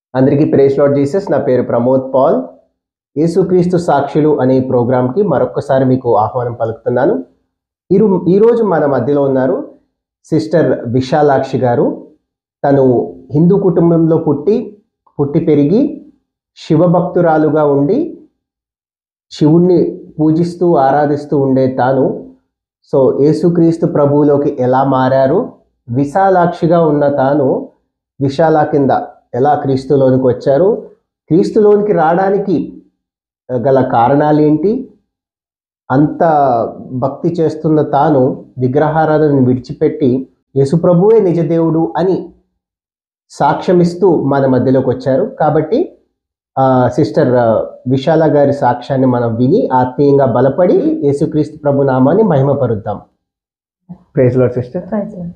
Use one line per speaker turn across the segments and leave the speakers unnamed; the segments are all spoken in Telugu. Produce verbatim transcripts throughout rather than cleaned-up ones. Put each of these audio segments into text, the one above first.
అందరికీ ప్రైజ్ లార్డ్ జీసస్. నా పేరు ప్రమోద్ పాల్. యేసుక్రీస్తు సాక్షులు అనే ప్రోగ్రాంకి మరొకసారి మీకు ఆహ్వానం పలుకుతున్నాను. ఈరో ఈరోజు మన మధ్యలో ఉన్నారు సిస్టర్ విశాలాక్షి గారు. తను హిందూ కుటుంబంలో పుట్టి పుట్టి పెరిగి శివభక్తురాలుగా ఉండి శివుణ్ణి పూజిస్తూ ఆరాధిస్తూ ఉండే తాను సో యేసుక్రీస్తు ప్రభువులోకి ఎలా మారారు, విశాలాక్షిగా ఉన్న తాను విశాల కింద ఎలా క్రీస్తులోనికి వచ్చారు, క్రీస్తులోనికి రావడానికి గల కారణాలు ఏంటి, అంత భక్తి చేస్తున్న తాను విగ్రహారాధనను విడిచిపెట్టి యేసుప్రభువే నిజదేవుడు అని సాక్ష్యమిస్తూ మన మధ్యలోకి వచ్చారు. కాబట్టి సిస్టర్ విశాల గారి సాక్ష్యాన్ని మనం విని ఆత్మీయంగా బలపడి యేసుక్రీస్తు ప్రభు నామాన్ని మహిమపరుద్దాం. Praise lord sister.
Praise lord.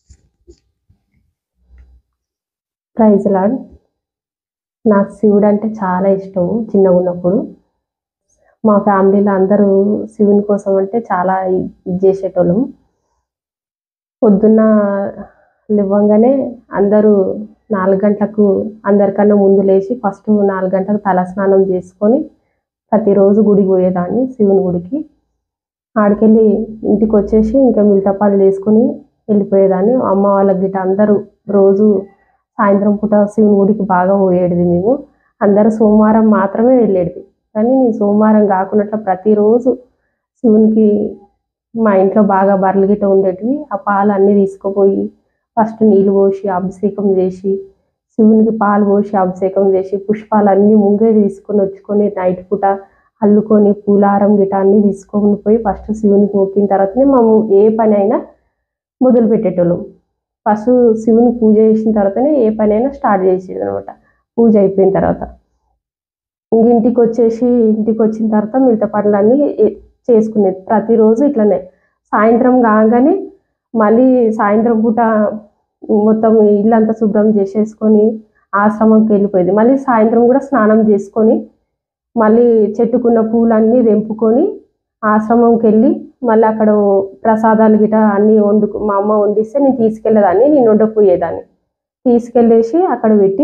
Praise lord. నాకు శివుడు అంటే చాలా ఇష్టం. చిన్నగా ఉన్నప్పుడు మా ఫ్యామిలీలో అందరూ శివుని కోసం అంటే చాలా ఇది చేసేటోళ్ళం. పొద్దున్న లేవగానే అందరూ నాలుగు గంటలకు అందరికన్నా ముందు లేచి ఫస్ట్ నాలుగు గంటలకు తలస్నానం చేసుకొని ప్రతిరోజు గుడికి పోయేదాన్ని, శివుని గుడికి. ఆడికెళ్ళి ఇంటికి వచ్చేసి ఇంకా మిగతా పనులు చేసుకొని వెళ్ళిపోయేదాన్ని. అమ్మ వాళ్ళకి గిట్ట అందరూ రోజు సాయంత్రం పూట శివుని గుడికి బాగా పోయేది. మేము అందరూ సోమవారం మాత్రమే వెళ్ళేది, కానీ నేను సోమవారం కాకున్నట్లు ప్రతిరోజు శివునికి మా ఇంట్లో బాగా బర్రెలు గిట్ట ఉండేటివి. ఆ పాలు అన్నీ తీసుకుపోయి ఫస్ట్ నీళ్ళు పోసి అభిషేకం చేసి, శివునికి పాలు పోసి అభిషేకం చేసి, పుష్పాలు అన్నీ ముంగే తీసుకొని వచ్చుకొని నైట్ పూట అల్లుకొని పూలారం గిట్ట అన్నీ తీసుకొని పోయి ఫస్ట్ శివునికి మొక్కిన తర్వాతనే మేము ఏ పని అయినా మొదలు పెట్టేటోళ్ళం. ఫస్ట్ శివుని పూజ చేసిన తర్వాతనే ఏ పని అయినా స్టార్ట్ చేసేది అనమాట. పూజ అయిపోయిన తర్వాత ఇంక ఇంటికి వచ్చేసి ఇంటికి వచ్చిన తర్వాత మిగతా పనులన్నీ చేసుకునేది. ప్రతిరోజు ఇట్లనే సాయంత్రం కాగానే మళ్ళీ సాయంత్రం పూట మొత్తం ఇల్లంతా శుభ్రం చేసేసుకొని ఆశ్రమంకి వెళ్ళిపోయేది. మళ్ళీ సాయంత్రం కూడా స్నానం చేసుకొని మళ్ళీ చెట్టుకున్న పూలన్నీ తెంపుకొని ఆశ్రమంకి వెళ్ళి మళ్ళీ అక్కడ ప్రసాదాలు గిట అన్నీ వండుకు మా అమ్మ వండిస్తే నేను తీసుకెళ్ళేదాన్ని, నేను వండకపోయేదాన్ని. తీసుకెళ్ళేసి అక్కడ పెట్టి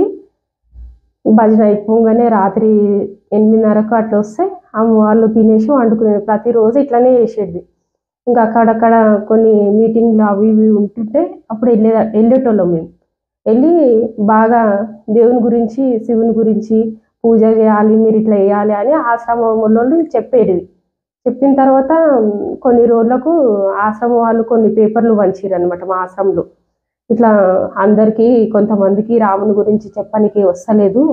భజన అయిపోగానే రాత్రి ఎనిమిదిన్నరకు అట్లా వస్తే అమ్మ వాళ్ళు తినేసి వండుకునేది. ప్రతిరోజు ఇట్లనే చేసేది. ఇంకా అక్కడక్కడ కొన్ని మీటింగ్లు అవి ఇవి ఉంటుంటే అప్పుడు వెళ్ళే వెళ్ళేటోళ్ళం. మేము వెళ్ళి బాగా దేవుని గురించి శివుని గురించి పూజ చేయాలి, మీరు ఇట్లా వేయాలి అని ఆశ్రమంలో చెప్పేది. చెప్పిన తర్వాత కొన్ని రోజులకు ఆశ్రమం వాళ్ళు కొన్ని పేపర్లు పంచారు అనమాట మా ఆశ్రమంలో. ఇట్లా అందరికీ కొంతమందికి రాముని గురించి చెప్పడానికి వస్తలేదు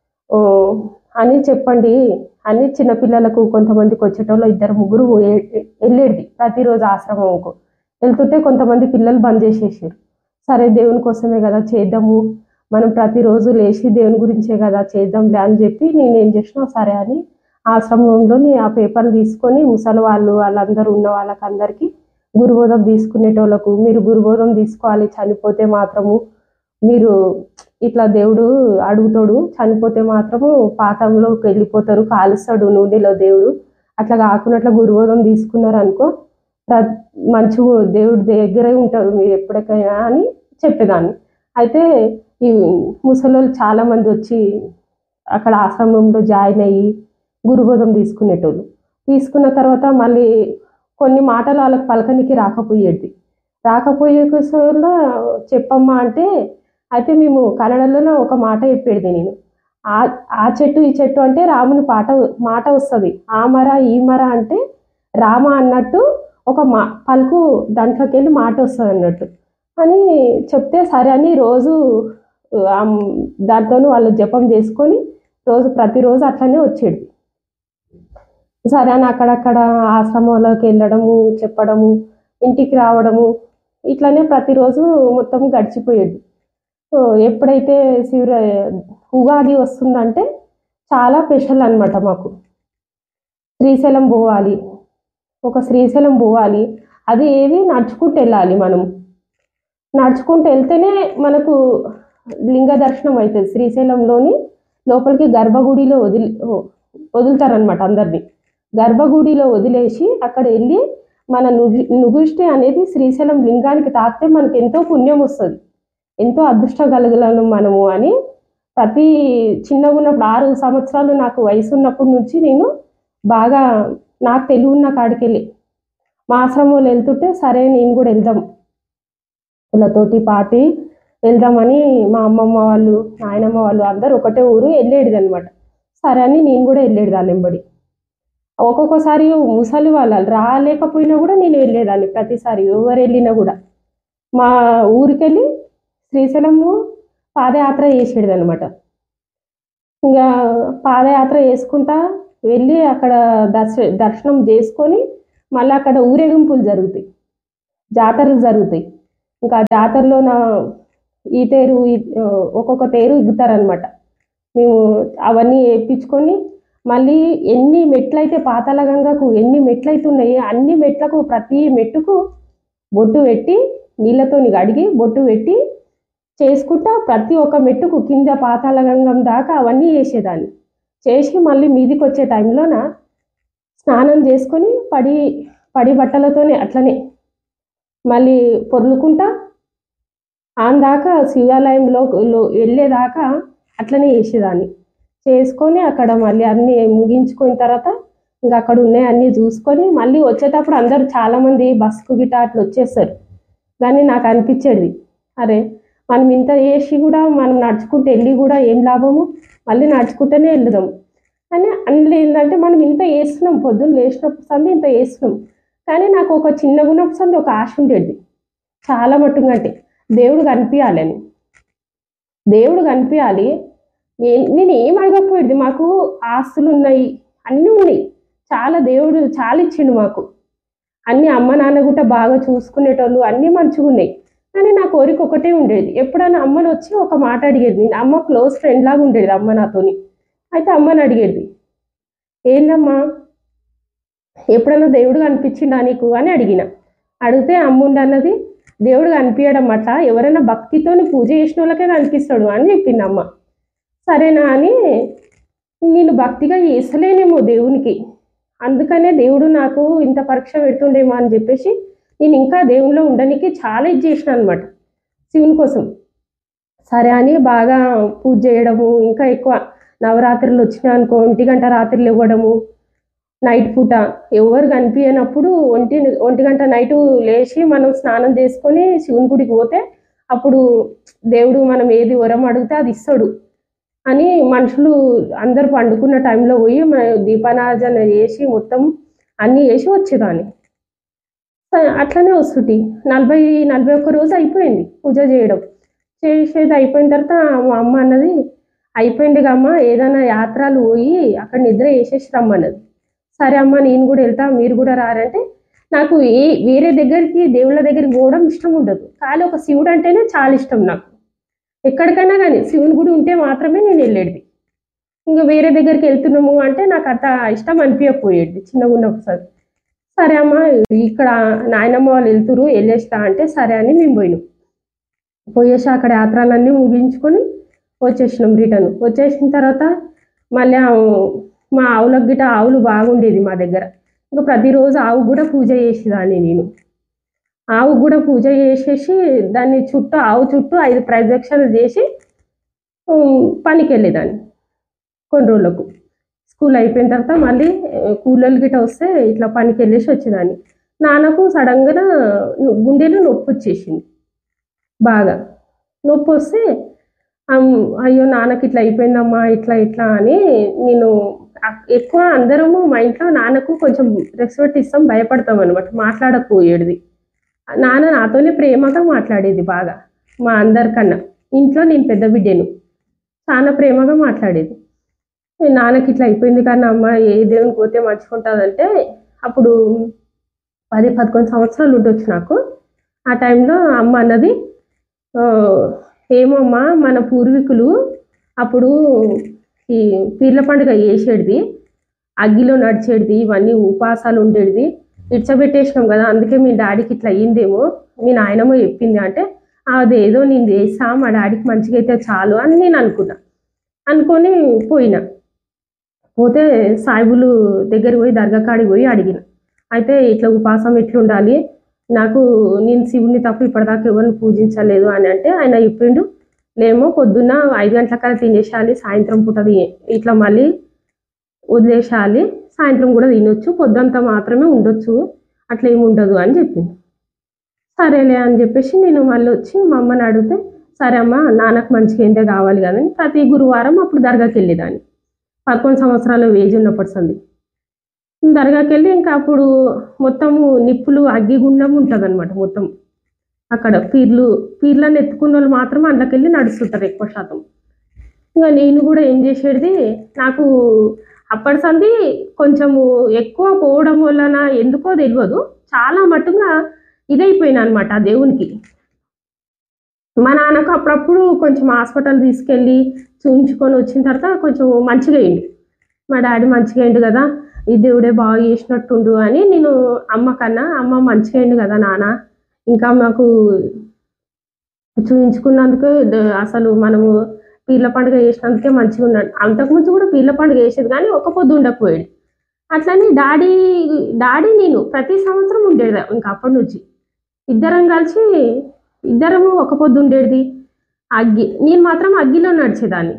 అని చెప్పండి అని చిన్నపిల్లలకు కొంతమందికి వచ్చేటోళ్ళు ఇద్దరు ముగ్గురు వెళ్ళేది ప్రతిరోజు ఆశ్రమంకు. వెళ్తుంటే కొంతమంది పిల్లలు బంద్ చేసేసారు. సరే దేవుని కోసమే కదా చేద్దాము, మనం ప్రతిరోజు లేచి దేవుని గురించే కదా చేద్దాంలే అని చెప్పి నేను ఏం చేసినా సరే అని ఆశ్రమంలోని ఆ పేపర్లు తీసుకొని ముసలి వాళ్ళు వాళ్ళందరూ ఉన్న వాళ్ళకి అందరికీ గురుబోధం తీసుకునేటోళ్ళకు, మీరు గురుబోధం తీసుకోవాలి, చనిపోతే మాత్రము మీరు ఇట్లా దేవుడు అడుగుతాడు, చనిపోతే మాత్రము పాతంలోకి వెళ్ళిపోతారు, కాలుస్తాడు నూనెలో దేవుడు, అట్లా కాకున్నట్ల గురుబోధం తీసుకున్నారు అనుకో మంచి దేవుడి దగ్గరే ఉంటారు మీరు ఎప్పటికైనా అని చెప్పేదాన్ని. అయితే ఈ ముసలోళ్ళు చాలా మంది వచ్చి అక్కడ ఆశ్రమంలో జాయిన్ అయ్యి గురుబోధం తీసుకునేటోళ్ళు. తీసుకున్న తర్వాత మళ్ళీ కొన్ని మాటలు వాళ్ళకి పలకనికి రాకపోయేది. రాకపోయే వల్ల చెప్పమ్మా అంటే అయితే మేము కన్నడలోనే ఒక మాట చెప్పేది. నేను ఆ ఆ చెట్టు ఈ చెట్టు అంటే రాముని పాట మాట వస్తుంది, ఆ మర ఈ మర అంటే రామ అన్నట్టు ఒక మా పలుకు దాంట్లోకి వెళ్ళి మాట వస్తుంది అన్నట్టు అని చెప్తే సరే అని రోజు దాంతో వాళ్ళు జపం చేసుకొని రోజు ప్రతిరోజు అట్లనే వచ్చేది. సరే అని అక్కడక్కడ ఆశ్రమంలోకి వెళ్ళడము, చెప్పడము, ఇంటికి రావడము, ఇట్లనే ప్రతిరోజు మొత్తం గడిచిపోయేది. ఎప్పుడైతే శివ ఉగాది వస్తుందంటే చాలా స్పెషల్ అనమాట మాకు. శ్రీశైలం పోవాలి, ఒక శ్రీశైలం పోవాలి, అది ఏది నడుచుకుంటూ వెళ్ళాలి. మనం నడుచుకుంటూ వెళ్తేనే మనకు లింగ దర్శనం అవుతుంది. శ్రీశైలంలోని లోపలికి గర్భగుడిలో వదిలి వదులుతారనమాట అందరినీ. గర్భగుడిలో వదిలేసి అక్కడ వెళ్ళి మన నుగి నుగుష్టి అనేది శ్రీశైలం లింగానికి తాకితే మనకు ఎంతో పుణ్యం వస్తుంది, ఎంతో అదృష్టం కలగలను మనము అని ప్రతి చిన్నగా ఉన్నప్పుడు ఆరు సంవత్సరాలు నాకు వయసు ఉన్నప్పటి నుంచి నేను బాగా నాకు తెలివి ఉన్న కాడికి వెళ్ళి మా ఆశ్రమంలో వెళ్తుంటే సరే నేను కూడా వెళ్దాం వాళ్ళతోటి పాటి వెళ్దామని మా అమ్మమ్మ వాళ్ళు నాయనమ్మ వాళ్ళు అందరూ ఒకటే ఊరు వెళ్ళేది అనమాట. సరే అని నేను కూడా వెళ్ళేది దాని వెంబడి. ఒక్కొక్కసారి ముసలి వాళ్ళు రాలేకపోయినా కూడా నేను వెళ్ళేదాన్ని. ప్రతిసారి ఎవరు వెళ్ళినా కూడా మా ఊరికెళ్ళి శ్రీశైలము పాదయాత్ర చేసేది అనమాట. ఇంకా పాదయాత్ర చేసుకుంటా వెళ్ళి అక్కడ దర్శ దర్శనం చేసుకొని మళ్ళీ అక్కడ ఊరేగింపులు జరుగుతాయి, జాతరలు జరుగుతాయి. ఇంకా జాతరలో నా ఈ తేరు ఒక్కొక్క తేరు ఇగుతారనమాట. మేము అవన్నీ వేయించుకొని మళ్ళీ ఎన్ని మెట్లయితే పాతాళ గంగకు ఎన్ని మెట్లయితే ఉన్నాయో అన్ని మెట్లకు ప్రతి మెట్టుకు బొట్టు పెట్టి నీళ్ళతోని కడిగి బొట్టు పెట్టి చేసుకుంటా ప్రతి ఒక్క మెట్టుకు కింద పాతాళ గంగం దాకా అవన్నీ చేసేదాన్ని. చేసి మళ్ళీ మీదికి వచ్చే టైంలోన స్నానం చేసుకొని పడి పడి బట్టలతోనే అట్లనే మళ్ళీ పొర్లుకుంటా ఆందాకా శివాలయంలో వెళ్ళేదాకా అట్లనే చేసేదాన్ని. చేసుకొని అక్కడ మళ్ళీ అన్నీ ముగించుకున్న తర్వాత ఇంకా అక్కడ ఉన్నాయి అన్నీ చూసుకొని మళ్ళీ వచ్చేటప్పుడు అందరూ చాలామంది బస్కు గిట్ట అట్లా వచ్చేస్తారు. కానీ నాకు అనిపించేది అరే మనం ఇంత చేసి కూడా మనం నడుచుకుంటూ వెళ్ళి కూడా ఏం లాభము, మళ్ళీ నడుచుకుంటూనే వెళ్దాం అని అందులో ఏంటంటే మనం ఇంత వేస్తున్నాం, పొద్దున్న లేచినప్పుడు సంది ఇంత వేస్తున్నాం. కానీ నాకు ఒక చిన్నగా ఉన్నప్పుడు సంది ఒక ఆశ ఉండేది చాలా మట్టుగా, అంటే దేవుడు కనిపించాలని, దేవుడు కనిపించాలి. నేను ఏం అడగకపోయేది, మాకు ఆస్తులు ఉన్నాయి అన్నీ ఉన్నాయి, చాలా దేవుడు చాలా ఇచ్చిండు మాకు, అన్నీ అమ్మ నాన్న కూడా బాగా చూసుకునేటోళ్ళు, అన్నీ మంచిగా ఉన్నాయి. కానీ నా కోరిక ఒకటే ఉండేది, ఎప్పుడైనా అమ్మని వచ్చి ఒక మాట అడిగేది. నేను అమ్మ క్లోజ్ ఫ్రెండ్ లాగా ఉండేది అమ్మ నాతోని. అయితే అమ్మని అడిగేది, ఏందమ్మా ఎప్పుడైనా దేవుడు కనిపించిండా నీకు అని అడిగిన. అడిగితే అమ్ముండి అన్నది దేవుడు కనిపించడం అట్లా ఎవరైనా భక్తితోని పూజ చేసిన వాళ్ళకే కనిపిస్తాడు అని చెప్పింది అమ్మ. సరేనా అని నేను భక్తిగా చేసలేనేమో దేవునికి, అందుకనే దేవుడు నాకు ఇంత పరీక్ష పెడుతుండేమో అని చెప్పేసి నేను ఇంకా దేవునిలో ఉండడానికి చాలా ఇది చేసిన అనమాట శివుని కోసం. సరే అని బాగా పూజ చేయడము, ఇంకా ఎక్కువ నవరాత్రులు వచ్చినా అనుకో ఒంటి గంట రాత్రులు ఇవ్వడము, నైట్ పూట ఎవరు కనిపించినప్పుడు ఒంటి ఒంటి గంట నైటు లేచి మనం స్నానం చేసుకొని శివుని గుడికి పోతే అప్పుడు దేవుడు మనం ఏది వరం అడిగితే అది ఇస్తాడు అని మనుషులు అందరు పండుకున్న టైంలో పోయి దీపారాధన చేసి మొత్తం అన్నీ చేసి వచ్చేదాన్ని. అట్లనే వస్తుంది. నలభై నలభై ఒక్క రోజు అయిపోయింది పూజ చేయడం. చేసేది అయిపోయిన తర్వాత మా అమ్మ అన్నది అయిపోయింది అమ్మ ఏదైనా యాత్రలు పోయి అక్కడ నిద్ర చేసేసి రమ్మన్నది. సరే అమ్మ నేను కూడా వెళ్తా మీరు కూడా రారంటే, నాకు ఏ వేరే దగ్గరికి దేవుళ్ళ దగ్గరికి పోవడం ఇష్టం ఉండదు, కానీ ఒక శివుడు అంటేనే చాలా ఇష్టం నాకు. ఎక్కడికైనా కానీ శివుని గుడి ఉంటే మాత్రమే నేను వెళ్ళేది. ఇంకా వేరే దగ్గరికి వెళ్తున్నాము అంటే నాకు అంత ఇష్టం అనిపించకపోయేది చిన్నగా ఉన్నప్పుడు. సరే అమ్మ ఇక్కడ నాయనమ్మ వాళ్ళు వెళ్తురు వెళ్ళేస్తా అంటే సరే అని మేము పోయినాం. పోయేసి అక్కడ యాత్రలన్నీ ముగించుకొని వచ్చేసినాం రిటర్న్. వచ్చేసిన తర్వాత మళ్ళీ మా ఆవులకు గిట్ట ఆవులు బాగుండేది మా దగ్గర. ఇంకా ప్రతిరోజు ఆవు కూడా పూజ చేసేదాన్ని నేను. ఆవు కూడా పూజ చేసేసి దాన్ని చుట్టూ ఆవు చుట్టూ ఐదు ప్రదక్షిణలు చేసి పనికి వెళ్ళేదాన్ని కొన్ని రోజులకు. స్కూల్ అయిపోయిన తర్వాత మళ్ళీ కూలీలు గిట్ట వస్తే ఇట్లా పనికి వెళ్ళేసి వచ్చేదాన్ని. నాన్నకు సడన్గా గుండెలో నొప్పి వచ్చేసింది బాగా. నొప్పి వస్తే అయ్యో నాన్నకి ఇట్లా అయిపోయిందమ్మా ఇట్లా ఇట్లా అని నేను ఎక్కువ అందరము మా ఇంట్లో నాన్నకు కొంచెం రెస్పెక్ట్ ఇస్తాం, భయపడతాం అనమాట, మాట్లాడకపోయేది. నాన్న నాతోనే ప్రేమగా మాట్లాడేది బాగా, మా అందరికన్నా. ఇంట్లో నేను పెద్ద బిడ్డను, చాలా ప్రేమగా మాట్లాడేది. నాన్నకి ఇట్లా అయిపోయింది కానీ అమ్మ ఏ దేవునికి పోతే మంచుకుంటుందంటే అప్పుడు పది పదకొండు సంవత్సరాలు ఉండొచ్చు నాకు. ఆ టైంలో అమ్మ అన్నది ఏమమ్మా మన పూర్వీకులు అప్పుడు ఈ పీర్ల పండుగ చేసేది, అగ్గిలో నడిచేది, ఇవన్నీ ఉపాసాలు ఉండేది, ఇడ్చబెట్టేసినాం కదా అందుకే మీ డాడీకి ఇట్లా అయ్యిందేమో మీ నాయనమ్మ చెప్పింది అంటే అదేదో నేను చేస్తా మా డాడీకి మంచిగా అయితే చాలు అని నేను అనుకున్నా. అనుకొని పోయినా. పోతే సాయిబులు దగ్గరికి పోయి దర్గా కాడికి పోయి అడిగిన. అయితే ఇట్లా ఉపాసం ఎట్లుండాలి, నాకు నేను శివుని తప్ప ఇప్పటిదాకా ఎవరిని పూజించలేదు అని అంటే ఆయన చెప్పిండు లేమో పొద్దున్న ఐదు గంటలకల్లా తినేసేయాలి, సాయంత్రం పూట తి- ఇట్లా మళ్ళీ వదిలేసేయాలి, సాయంత్రం కూడా తినొచ్చు, పొద్దంతా మాత్రమే ఉండొచ్చు, అట్లా ఏమి ఉండదు అని చెప్పింది. సరేలే అని చెప్పేసి నేను మళ్ళీ వచ్చి మా అమ్మని అడిగితే, సరే అమ్మ నాన్నకు మంచిగా ఏంటే కావాలి కదా అని ప్రతి గురువారం అప్పుడు దర్గాకి వెళ్ళేదాన్ని. పదకొండు సంవత్సరాలు ఏజ్ ఉన్నప్పటి సంది దర్గాకి వెళ్ళి ఇంకా అప్పుడు మొత్తము నిప్పులు అగ్గిగుండం ఉంటుంది అనమాట. మొత్తం అక్కడ పీర్లు పీర్లను ఎత్తుకున్న వాళ్ళు మాత్రం అందులోకి వెళ్ళి నడుస్తుంటారు ఎక్కువ శాతం. ఇంకా నేను కూడా ఏం చేసేది, నాకు అప్పటి సంది కొంచెము ఎక్కువ పోవడం వలన ఎందుకో తెలియదు, చాలా మటుగా ఇదైపోయినా అనమాట ఆ దేవునికి. మా నాన్నకు అప్పుడప్పుడు కొంచెం హాస్పిటల్ తీసుకెళ్ళి చూయించుకొని వచ్చిన తర్వాత కొంచెం మంచిగా అయింది. మా డాడీ మంచిగా అయిండు కదా, ఈ దేవుడే బాగా చేసినట్టుండు అని నేను అమ్మ కన్నా, అమ్మ మంచిగా అయిండు కదా నాన్న, ఇంకా మాకు చూయించుకున్నందుకు ద- అసలు మనము పీర్ల పండుగ చేసినందుకే మంచిగా ఉన్నాడు. అంతకుముందు కూడా పీర్ల పండుగ చేసేది కానీ ఒక పొద్దు ఉండకపోయాడు. అట్లని డాడీ డాడీ నేను ప్రతి సంవత్సరం ఉండేది. ఇంకా అప్పటి నుంచి ఇద్దరం కలిసి ఇద్దరము ఒక పొద్దు ఉండేది. అగ్గి నేను మాత్రం అగ్గిలో నడిచేదాన్ని.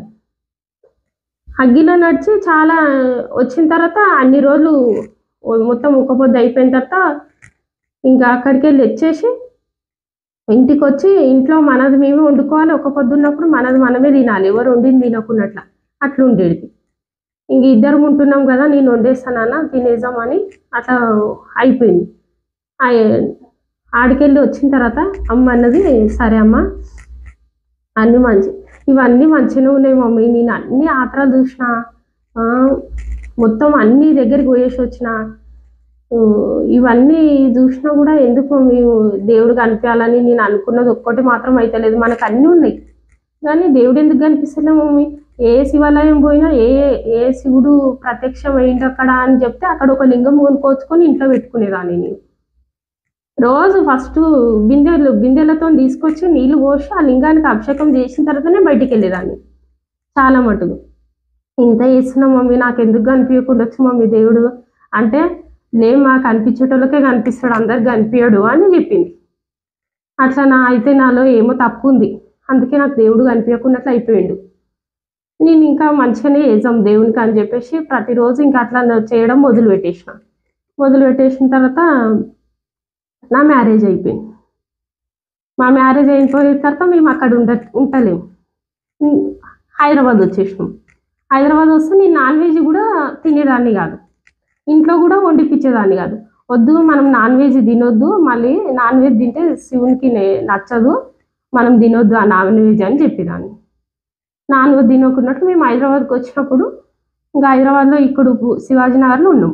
అగ్గిలో నడిచి చాలా వచ్చిన తర్వాత అన్ని రోజులు ఓ- మొత్తం ఒక పొద్దు అయిపోయిన తర్వాత ఇంకా అక్కడికి వెళ్ళి వచ్చేసి ఇంటికి వచ్చి ఇంట్లో మనది మేమే వండుకోవాలి. ఒక పొద్దున్నప్పుడు మనది మనమే తినాలి, ఎవరు వండింది తినకున్నట్ల అట్లా ఉండేది. ఇంక ఇద్దరం ఉంటున్నాం కదా, నేను వండేస్తానన్నా తినేద్దామని అట్లా అయిపోయింది. ఆయ- ఆడికెళ్ళి వచ్చిన తర్వాత అమ్మ అన్నది, సరే అమ్మ అన్నీ మంచి ఇవన్నీ మంచిగానే ఉన్నాయి మమ్మీ, నేను అన్ని ఆత్రాలు చూసిన, ఆ, మొత్తం అన్ని దగ్గరికి పోయేసి వచ్చిన, ఊ, ఇవన్నీ చూసినా కూడా ఎందుకు మేము దేవుడు కనిపించాలని నేను అనుకున్నది ఒక్కటి మాత్రం అయితే లేదు. మనకు అన్నీ ఉన్నాయి కానీ దేవుడు ఎందుకు కనిపిస్తలే మమ్మీ, ఏ శివాలయం పోయినా ఏ ఏ శివుడు ప్రత్యక్షం అయింది అక్కడ అని చెప్తే అక్కడ ఒక లింగం కొనుక్కొచ్చుకొని ఇంట్లో పెట్టుకునేదాన్ని నేను. రోజు ఫస్ట్ బిందెలు బిందెలతో తీసుకొచ్చి నీళ్లు పోసి ఆ లింగానికి అభిషేకం చేసిన తర్వాతనే బయటికి వెళ్ళేదాన్ని. చాలా మటుకు ఇంత చేస్తున్నా మమ్మీ, నాకు ఎందుకు కనిపించకుండా వచ్చు మమ్మీ దేవుడు అంటే, లే మాకు కనిపించేటోళ్ళకే కనిపిస్తాడు, అందరికి కనిపించడు అని చెప్పింది. అట్లా నా అయితే నాలో ఏమో తప్పు ఉంది, అందుకే నాకు దేవుడు కనిపించకున్నట్లు అయిపోయిండు. నేను ఇంకా మంచిగానే చేద్దాం దేవునికి అని చెప్పేసి ప్రతిరోజు ఇంకా అట్లా చేయడం మొదలు పెట్టేసిన. మొదలు పెట్టేసిన తర్వాత నా మ్యారేజ్ అయిపోయింది. మా మ్యారేజ్ అయిపోయిన తర్వాత మేము అక్కడ ఉండ ఉండలేము, ఉం, హైదరాబాద్ వచ్చేసినాం. హైదరాబాద్ వస్తే నేను నాన్ వెజ్ కూడా తినేదాన్ని కాదు, ఇంట్లో కూడా వండిపించేదాన్ని కాదు. వద్దు మనం నాన్ వెజ్ తినొద్దు, మళ్ళీ నాన్ వెజ్ తింటే శివునికి నే- నచ్చదు, మనం తినొద్దు ఆ నాన్ వెజ్ అని చెప్పేదాన్ని. నాన్ వెజ్ తినకున్నట్టు మేము హైదరాబాద్కి వచ్చినప్పుడు ఇంకా హైదరాబాద్లో ఇక్కడ శివాజీ నగర్లో ఉన్నాం.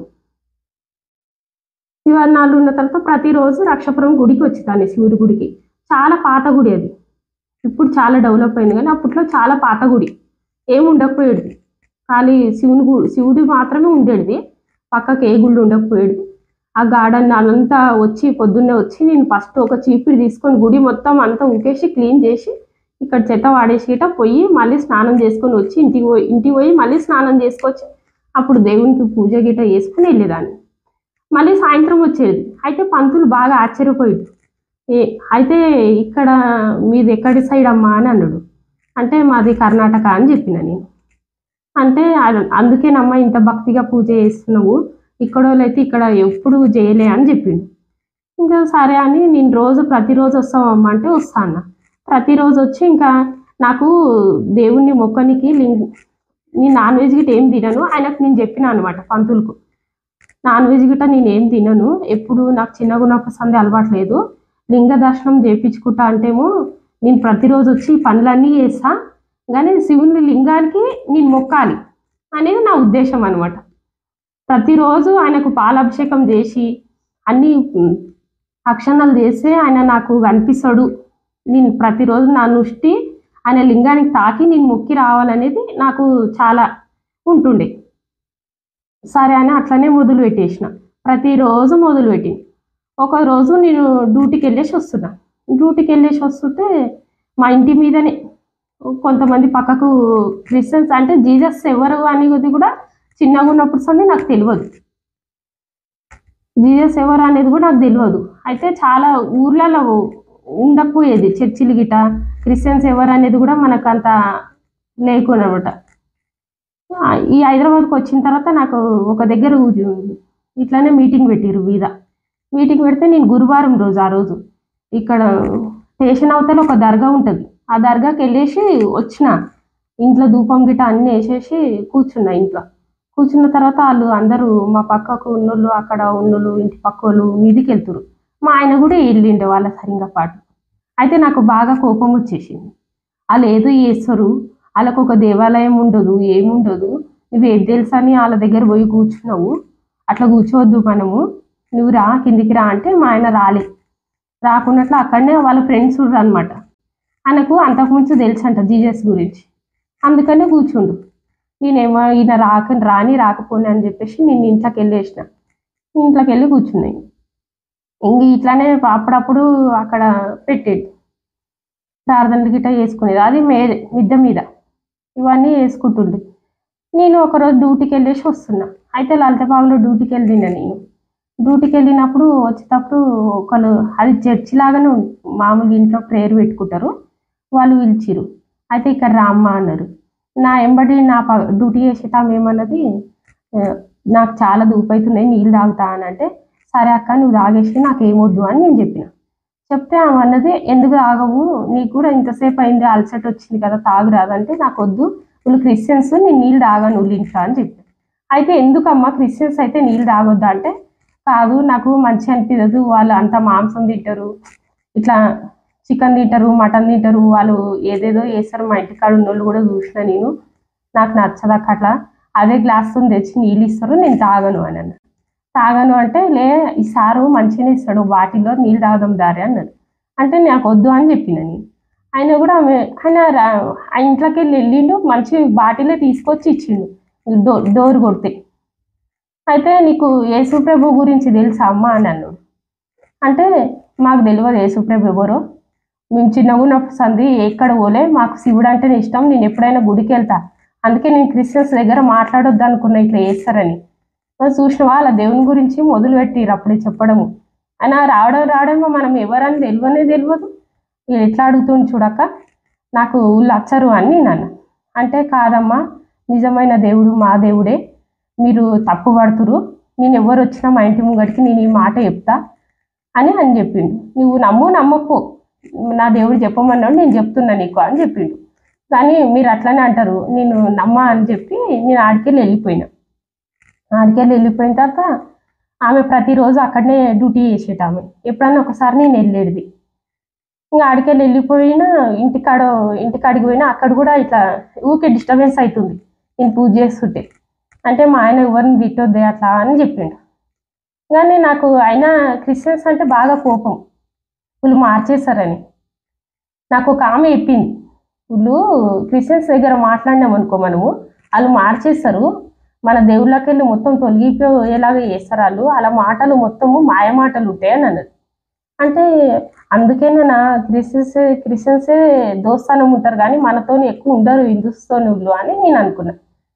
శివాజీ నగర్లో ఉన్న తర్వాత ప్రతిరోజు రక్షాపురం గుడికి వచ్చేదాన్ని, శివుడి గుడికి. చాలా పాత గుడి అది, ఇప్పుడు చాలా డెవలప్ అయింది కానీ అప్పట్లో చాలా పాత గుడి, ఏమి ఉండకపోయేది, ఖాళీ శివుని గు శివుడి మాత్రమే ఉండేది, పక్కకి ఏ గుళ్ళు ఉండకపోయేది. ఆ గార్డెన్ అదంతా వచ్చి పొద్దున్నే వచ్చి నేను ఫస్ట్ ఒక చీపిరి తీసుకొని గుడి మొత్తం అంతా ఉకేసి క్లీన్ చేసి ఇక్కడ చెత్త వాడేసేట పోయి మళ్ళీ స్నానం చేసుకొని వచ్చి ఇంటికి పోయి ఇంటికి పోయి మళ్ళీ స్నానం చేసుకొచ్చి అప్పుడు దేవునికి పూజ గిట చేసుకుని వెళ్ళేదాన్ని. మళ్ళీ సాయంత్రం వచ్చేది. అయితే పంతులు బాగా ఆశ్చర్యపోయాడు, ఏ అయితే ఇక్కడ మీది ఎక్కడి సైడ్ అమ్మా అని అన్నాడు. అంటే మాది కర్ణాటక అని చెప్పిన నేను. అంటే అ- అందుకేనమ్మా ఇంత భక్తిగా పూజ చేస్తున్నావు, ఇక్కడ వాళ్ళైతే ఇక్కడ ఎప్పుడు చేయలే అని చెప్పిండు. ఇంకా సరే అని నేను రోజు ప్రతిరోజు వస్తావమ్మా అంటే వస్తా అన్న. ప్రతిరోజు వచ్చి ఇంకా నాకు దేవుణ్ణి మొక్కనికి లింగ్ నేను నాన్ వెజ్ గిట్ట ఏం తినను, ఆయనకు నేను చెప్పిన అనమాట పంతులకు, నాన్ వెజ్ గిట్ట నేను ఏం తినను, ఎప్పుడు నాకు చిన్నగా ఉన్నప్పుడు సందే అలవాటు లేదు, లింగ దర్శనం చేయించుకుంటా అంటేమో నేను ప్రతిరోజు వచ్చి ఈ పనులన్నీ చేస్తా కానీ శివుని లింగానికి నేను మొక్కాలి అనేది నా ఉద్దేశం అనమాట. ప్రతిరోజు ఆయనకు పాలాభిషేకం చేసి అన్ని ఉమ్, అక్షణాలు చేస్తే ఆయన నాకు కనిపిస్తాడు, నేను ప్రతిరోజు నా నుష్టి ఆయన లింగానికి తాకి నేను మొక్కి రావాలనేది నాకు చాలా ఉంటుండే. సరే అని అట్లనే మొదలు పెట్టేసిన, ప్రతిరోజు మొదలు పెట్టి ఒక రోజు నేను డ్యూటీకి వెళ్ళేసి వస్తున్నా. డ్యూటీకి వెళ్ళేసి వస్తుంటే మా ఇంటి మీదనే కొంతమంది పక్కకు క్రిస్టియన్స్, అంటే జీసస్ ఎవరు అనేది కూడా చిన్నగా ఉన్నప్పుడు సంది నాకు తెలియదు, జీసస్ ఎవరు అనేది కూడా నాకు తెలియదు. అయితే చాలా ఊర్లలో ఉండకపోయేది. చర్చిలు గిట క్రిస్టియన్స్ ఎవరు అనేది కూడా మనకు అంత లేకుండా అనమాట. ఈ హైదరాబాద్కి వచ్చిన తర్వాత నాకు ఒక దగ్గర ఇట్లానే మీటింగ్ పెట్టిరు మీద. మీటింగ్ పెడితే నేను గురువారం రోజు ఆ రోజు ఇక్కడ స్టేషన్ అవతల ఒక దర్గా ఉంటుంది. ఆ దర్గాకి వెళ్ళేసి వచ్చిన. ఇంట్లో ధూపం గిట అన్నీ వేసేసి కూర్చున్నా. ఇంట్లో కూర్చున్న తర్వాత వాళ్ళు అందరూ మా పక్కకు ఉన్నోళ్ళు, అక్కడ ఉన్నోళ్ళు, ఇంటి పక్క వాళ్ళు మీదికి వెళ్తురు. మా ఆయన కూడా వెళ్ళిండే వాళ్ళ సరిగా పాటు. అయితే నాకు బాగా కోపం వచ్చేసింది. వాళ్ళు ఏదో చేస్తారు, వాళ్ళకు ఒక దేవాలయం ఉండదు, ఏముండదు, నువ్వు ఏం తెలుసా అని వాళ్ళ దగ్గర పోయి కూర్చున్నావు, అట్లా కూర్చోవద్దు మనము, నువ్వు రా కిందికి రా అంటే మా ఆయన రాలే. రాకున్నట్లు అక్కడనే వాళ్ళ ఫ్రెండ్స్ ఉండరు అనమాట. ఆయనకు అంతకుముందు తెలుసు అంట జీజస్ గురించి, అందుకనే కూర్చుండు. నేనేమో ఈయన రాక రాని రాకపోని అని చెప్పేసి నేను ఇంట్లోకి వెళ్ళేసిన. ఇంట్లోకి వెళ్ళి కూర్చున్నాయి. ఇంక ఇట్లానే అప్పుడప్పుడు అక్కడ పెట్టేది ప్రార్థనలు గిట్ట వేసుకునేది. అది మే మిద్ద మీద ఇవన్నీ వేసుకుంటుండే. నేను ఒకరోజు డ్యూటీకి వెళ్ళేసి వస్తున్నా. అయితే లలితబాగులో డ్యూటీకి వెళ్ళిన. నేను డ్యూటీకి వెళ్ళినప్పుడు వచ్చేటప్పుడు ఒకళ్ళు, అది చర్చి లాగానే మామూలుగా ఇంట్లో ప్రేయర్ పెట్టుకుంటారు, వాళ్ళు పిలిచిరు. అయితే ఇక్కడ రామ్మ అన్నారు. నా ఎంబడి నా ప డ్యూటీ చేసేటాం ఏమన్నది, నాకు చాలా దూపైతున్నాయి నీళ్ళు తాగుతా అని అంటే, సరే అక్క నువ్వు తాగేసి నాకు ఏమొద్దు అని నేను చెప్పిన. చెప్తే ఆమె అన్నది, ఎందుకు తాగవు, నీకు కూడా ఇంతసేపు అయింది అలసట వచ్చింది కదా తాగురాదంటే, నాకు వద్దు, వీళ్ళు క్రిస్టియన్స్, నేను నీళ్ళు తాగాను వాళ్ళు ఇంట్లో అని చెప్పాను. అయితే ఎందుకమ్మా క్రిస్టియన్స్ అయితే నీళ్ళు తాగొద్దా అంటే, కాదు నాకు మంచి అనిపించదు, వాళ్ళు అంత మాంసం తింటారు, ఇట్లా చికెన్ తింటారు, మటన్ తింటారు, వాళ్ళు ఏదేదో చేస్తారు, మా ఇంటికాడ ఉన్నోళ్ళు కూడా చూసిన నేను, నాకు నచ్చదాక అట్లా అదే గ్లాస్తో తెచ్చి నీళ్ళు ఇస్తారు, నేను తాగను అని అన్న. తాగను అంటే, లే ఈ సారు మంచిగానే ఇస్తాడు, బాటిల్లో నీళ్ళు తాగదాం దారి అన్నాడు. అంటే నాకు వద్దు అని చెప్పిన నేను. ఆయన కూడా ఆయన ఆ ఇంట్లోకి వెళ్ళి వెళ్ళిండు, మంచి బాటిల్లో తీసుకొచ్చి ఇచ్చిండు డో డోర్ కొడితే. అయితే నీకు యేసుప్రభు గురించి తెలుసా అమ్మ అని అన్నాడు. అంటే మాకు తెలియదు యేసుప్రభు ఎవరో, మేము చిన్నగా ఉన్నప్పుడు సంది ఎక్కడ పోలే, మాకు శివుడు అంటేనే ఇష్టం, నేను ఎప్పుడైనా గుడికి వెళ్తా, అందుకే నేను క్రిస్టియన్స్ దగ్గర మాట్లాడొద్దు అనుకున్నా ఇట్లా చేస్తారని. చూసిన వాళ్ళ దేవుని గురించి మొదలుపెట్టిరు అప్పుడే చెప్పడము. అయినా రావడం రావడమో మనం ఎవరని తెలియనే తెలియదు, ఎట్లా అడుగుతుంది చూడక, నాకు ఊళ్ళు వచ్చరు అని నన్ను అంటే, కాదమ్మా నిజమైన దేవుడు మా దేవుడే, మీరు తప్పు పడుతురు, నేను ఎవరు వచ్చినా మా ఇంటి ముంగడికి నేను ఈ మాట చెప్తా అని అని చెప్పిండు. నువ్వు నమ్ము నమ్మకు, నా దేవుడు చెప్పమన్నాడు, నేను చెప్తున్నా నీకు అని చెప్పిండు. కానీ మీరు అట్లనే అంటారు, నేను నమ్మ అని చెప్పి నేను ఆడికెళ్ళి వెళ్ళిపోయినా. ఆడికెళ్ళి వెళ్ళిపోయిన తర్వాత ఆమె ప్రతిరోజు అక్కడనే డ్యూటీ చేసేట. ఆమె ఎప్పుడన్నా ఒకసారి నేను వెళ్ళేది. ఇంకా ఆడికెళ్ళి వెళ్ళిపోయినా, ఇంటికాడ ఇంటికాడికి పోయినా అక్కడ కూడా ఇట్లా ఊకే డిస్టర్బెన్స్ అవుతుంది నేను పూజ చేస్తుంటే. అంటే మా ఆయన ఎవరిని తిట్టొద్దే అట్లా అని చెప్పిండు. కానీ నాకు అయినా క్రిస్టియన్స్ అంటే బాగా కోపం, వీళ్ళు మార్చేస్తారని. నాకు ఒక ఆమె చెప్పింది, వీళ్ళు క్రిస్టియన్స్ దగ్గర మాట్లాడినాం అనుకో మనము, వాళ్ళు మార్చేస్తారు, మన దేవుళ్ళకి వెళ్ళి మొత్తం తొలగిపోయేలాగా చేస్తారు వాళ్ళు, అలా మాటలు మొత్తము మాయ మాటలు ఉంటాయి అని అన్నది. అంటే అందుకేనే నా క్రిస్టియన్స్ క్రిస్టియన్సే దోస్తానం ఉంటారు కానీ మనతో ఎక్కువ ఉండరు హిందూస్తోని వీళ్ళు అని నేను అనుకున్నా.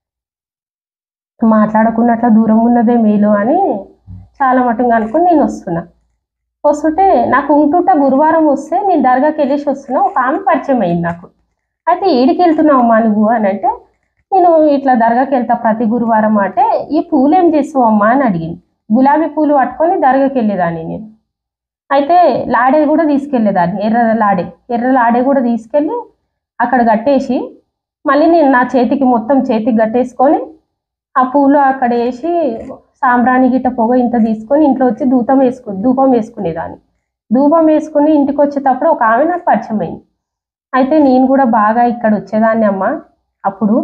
మాట్లాడకున్నట్ల దూరం ఉన్నదే మేలు అని చాలా మటుగా అనుకుని నేను వస్తున్నా. వస్తుంటే నాకు ఉంటుంటా గురువారం వస్తే నేను దర్గాకి వెళ్ళేసి వస్తున్నా. ఒక ఆమె పరిచయం అయింది నాకు. అయితే ఏడికి వెళ్తున్నావు అమ్మా నువ్వు అని అంటే, నేను ఇట్లా దర్గాకి వెళ్తా ప్రతి గురువారం అంటే, ఈ పూలు ఏం చేస్తావు అమ్మా అని అడిగింది. గులాబీ పూలు పట్టుకొని దర్గాకి వెళ్ళేదాన్ని నేను. అయితే లాడే కూడా తీసుకెళ్ళేదాన్ని, ఎర్ర లాడే ఎర్ర లాడే కూడా తీసుకెళ్ళి అక్కడ కట్టేసి మళ్ళీ నేను నా చేతికి మొత్తం చేతికి కట్టేసుకొని ఆ పూలు అక్కడ వేసి సాంబ్రాణి గిట్ట పొగ ఇంత తీసుకొని ఇంట్లో వచ్చి ధూపం వేసుకు ధూపం వేసుకునేదాన్ని. ధూపం వేసుకుని ఇంటికి వచ్చేటప్పుడు ఒక ఆమె నాకు పరిచయం అయింది. అయితే నేను కూడా బాగా ఇక్కడ వచ్చేదాన్ని అమ్మ అప్పుడు,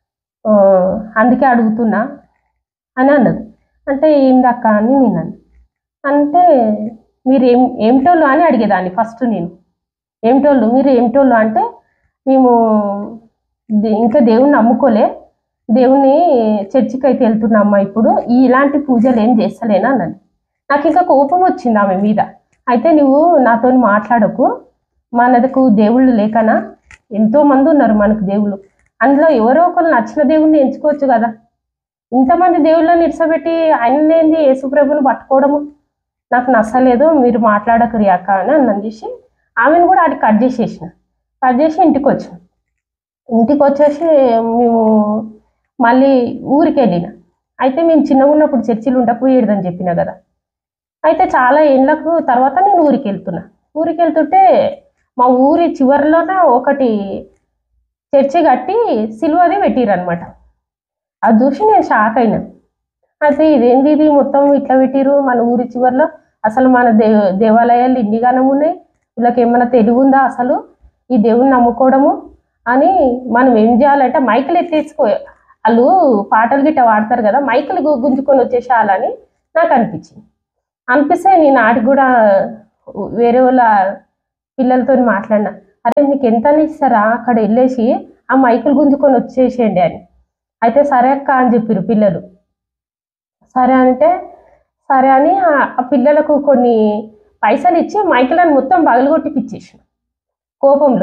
అందుకే అడుగుతున్నా అని అన్నది. అంటే ఏం దక్క అని నేను అన్న. అంటే మీరు ఏం ఏమిటోళ్ళు అని అడిగేదాన్ని ఫస్ట్ నేను. ఏమిటోళ్ళు మీరు ఏమిటోళ్ళు అంటే, మేము ఇంకా దేవుణ్ణి నమ్ముకోలే, దేవుణ్ణి చర్చికి అయితే వెళ్తున్నామ్మా, ఇప్పుడు ఇలాంటి పూజలు ఏం చేస్తలేనా అన్నది. నాకు ఇంకా కోపం వచ్చింది ఆమె మీద. అయితే నువ్వు నాతో మాట్లాడకు, మనకు దేవుళ్ళు లేకనా, ఎంతో మంది ఉన్నారు మనకు దేవుళ్ళు, అందులో ఎవరో ఒకరు నచ్చిన దేవుణ్ణి ఎంచుకోవచ్చు కదా, ఇంతమంది దేవుళ్ళని ఇడిసబెట్టి ఆయననేంది యేసుప్రభుని పట్టుకోవడము నాకు నచ్చలేదు, మీరు మాట్లాడకు రియాక అని అన్నది చేసి ఆమెను కూడా అది కట్ చేసేసిన. కట్ చేసి ఇంటికి వచ్చిన. ఇంటికి వచ్చేసి మేము మళ్ళీ ఊరికి వెళ్ళిన. అయితే మేము చిన్నగా ఉన్నప్పుడు చర్చిలు ఉండకపోయేదని చెప్పిన కదా. అయితే చాలా ఏళ్ళకు తర్వాత నేను ఊరికి వెళ్తున్నా. ఊరికి వెళ్తుంటే మా ఊరి చివరిలోన ఒకటి చర్చి కట్టి సిలువది పెట్టిరనమాట. అది చూసి నేను షాక్ అయినా. అయితే ఇదేంది ఇది మొత్తం ఇట్లా పెట్టిరు మన ఊరి చివరిలో, అసలు మన దే దేవాలయాలు ఇన్నిగానం ఉన్నాయి, వీళ్ళకి ఏమైనా తెలివి ఉందా అసలు ఈ దేవుని నమ్ముకోవడము అని. మనం ఏం చేయాలంటే మైకులు ఎత్తేసుకో, వాళ్ళు పాటలు గిట్ట వాడతారు కదా, మైకులు గు- గుంజుకొని వచ్చేసేయాలని నాకు అనిపించింది. అనిపిస్తే నేను ఆడికి కూడా వేరే వాళ్ళ పిల్లలతో మాట్లాడినా, అరే మీకు ఎంత అని ఇస్తారా అక్కడ వెళ్ళేసి ఆ మైకులు గుంజుకొని వచ్చేసేయండి అని. అయితే సరే అక్క అని చెప్పారు పిల్లలు. సరే అంటే సరే అని ఆ ఆ పిల్లలకు కొన్ని పైసలు ఇచ్చి మైకులను మొత్తం పగలగొట్టి పిచ్చేసిన కోపంలో.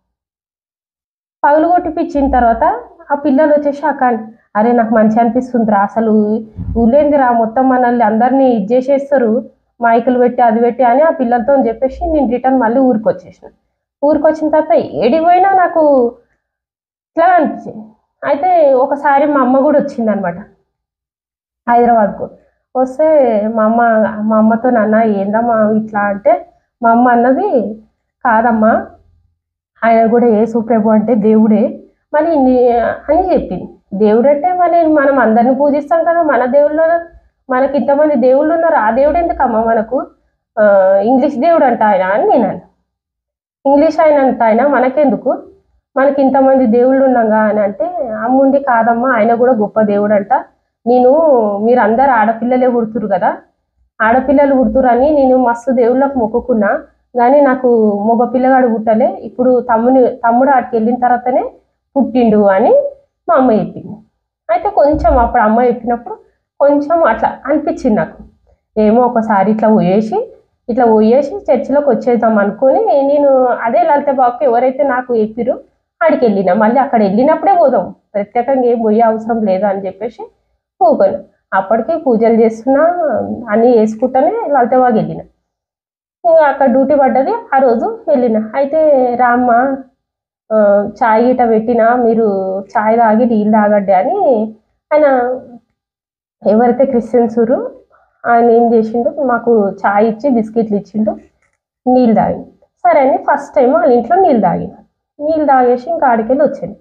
పగులు కొట్టిపిచ్చిన తర్వాత ఆ పిల్లలు వచ్చేసి అక్క అరే నాకు మంచి అనిపిస్తుందిరా, అసలు ఊళ్ళేందిరా మొత్తం మనల్ని అందరినీ ఇది చేసేస్తారు మైకులు పెట్టి అది పెట్టి అని ఆ పిల్లలతో చెప్పేసి నేను రిటర్న్ మళ్ళీ ఊరికి వచ్చేసిన. ఊరికి వచ్చిన తర్వాత ఏడికి పోయినా నాకు ఇట్లా అనిపించింది. అయితే ఒకసారి మా అమ్మ కూడా వచ్చింది అనమాట హైదరాబాద్కు. వస్తే మా అమ్మ మా అమ్మతో నాన్న ఏందమ్మా ఇట్లా అంటే, మా అమ్మ అన్నది కాదమ్మా ఆయన కూడా యేసు ప్రభు అంటే దేవుడే మరి నీ- అని చెప్పింది. దేవుడు అంటే మరి మనం అందరిని పూజిస్తాం కదా, మన దేవుళ్ళు మనకి ఇంతమంది దేవుళ్ళు ఉన్నారు, ఆ దేవుడు ఎందుకమ్మా మనకు, ఆ, ఇంగ్లీష్ దేవుడు అంట ఆయన అని నేను అన్నా. ఇంగ్లీష్ ఆయన అంట ఆయన మనకెందుకు, మనకి ఇంతమంది దేవుళ్ళు ఉన్నాగా అని అంటే, అమ్ముండి కాదమ్మా ఆయన కూడా గొప్ప దేవుడు అంట, నేను మీరు అందరు ఆడపిల్లలే పుడుతురు కదా, ఆడపిల్లలు పుడుతురు అని నేను మస్తు దేవుళ్ళకు మొక్కుకున్నా కానీ నాకు మగ పిల్లగాడు పుట్టలే, ఇప్పుడు తమ్ముని తమ్ముడు ఆడికి వెళ్ళిన తర్వాతనే పుట్టిండు అని మా అమ్మ చెప్పింది. అయితే కొంచెం అప్పుడు అమ్మ చెప్పినప్పుడు కొంచెం అట్లా అనిపించింది నాకు. ఏమో ఒకసారి ఇట్లా పోయేసి ఇట్లా పోయేసి చర్చిలోకి వచ్చేద్దాం అనుకొని నేను అదే లలిత బాబుకి ఎవరైతే నాకు చెప్పిరో ఆడికి వెళ్ళిన. మళ్ళీ అక్కడ వెళ్ళినప్పుడే పోదాం, ప్రత్యేకంగా ఏం పోయే అవసరం లేదు అని చెప్పేసి పోగాను. అప్పటికే పూజలు చేస్తున్నా అన్నీ వేసుకుంటానే లలిత బాబుకి వెళ్ళిన. ఇంకా అక్కడ డ్యూటీ పడ్డది, ఆ రోజు వెళ్ళిన. అయితే రామ్మ ఆ, చాయ్ గిట పెట్టినా మీరు చాయ్ తాగి నీళ్ళు తాగడ్డి అని ఆయన ఎవరైతే క్రిస్టియన్స్ ఊరు ఆయన ఏం చేసిండు, మాకు చాయ్ ఇచ్చి బిస్కెట్లు ఇచ్చిండు, నీళ్ళు తాగి. సరే అని ఫస్ట్ టైం వాళ్ళ ఇంట్లో నీళ్ళు తాగిన. నీళ్ళు తాగేసి ఇంకా ఆడికెళ్ళి వచ్చాను.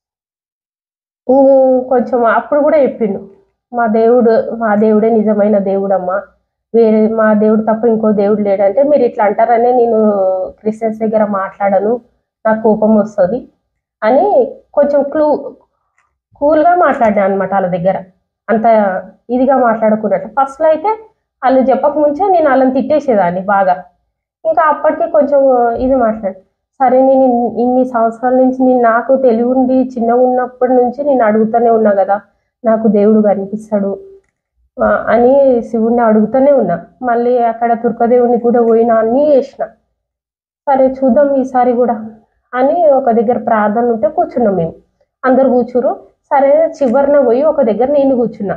ఇంక కొంచెం అప్పుడు కూడా చెప్పిండు, మా దేవుడు మా దేవుడే నిజమైన దేవుడమ్మా, వేరే మా దేవుడు తప్ప ఇంకో దేవుడు లేడంటే మీరు ఇట్లా అంటారనే నేను క్రిస్టియన్స్ దగ్గర మాట్లాడను, నాకు కోపం వస్తుంది అని కొంచెం క్లూ కూల్గా మాట్లాడినా అనమాట వాళ్ళ దగ్గర. అంత ఇదిగా మాట్లాడుకున్నట్టు ఫస్ట్లో అయితే వాళ్ళు చెప్పక ముంచే నేను వాళ్ళని తిట్టేసేదాన్ని బాగా. ఇంకా అప్పటికి కొంచెం ఇది మాట్లాడు, సరే నేను ఇన్ని- ఇన్ని సంవత్సరాల నుంచి నేను నాకు తెలివి ఉండి చిన్నగా ఉన్నప్పటి నుంచి నేను అడుగుతూనే ఉన్నా కదా నాకు దేవుడు కనిపిస్తాడు ఆ, అని శివుణ్ణి అడుగుతూనే ఉన్నా. మళ్ళీ అక్కడ దుర్గదేవుని కూడా పోయినా అన్నీ చేసిన. సరే చూద్దాం ఈసారి కూడా అని ఒక దగ్గర ప్రార్థన ఉంటే కూర్చున్నాం మేము, అందరు కూర్చురు. సరే చివరిన పోయి ఒక దగ్గర నేను కూర్చున్నా.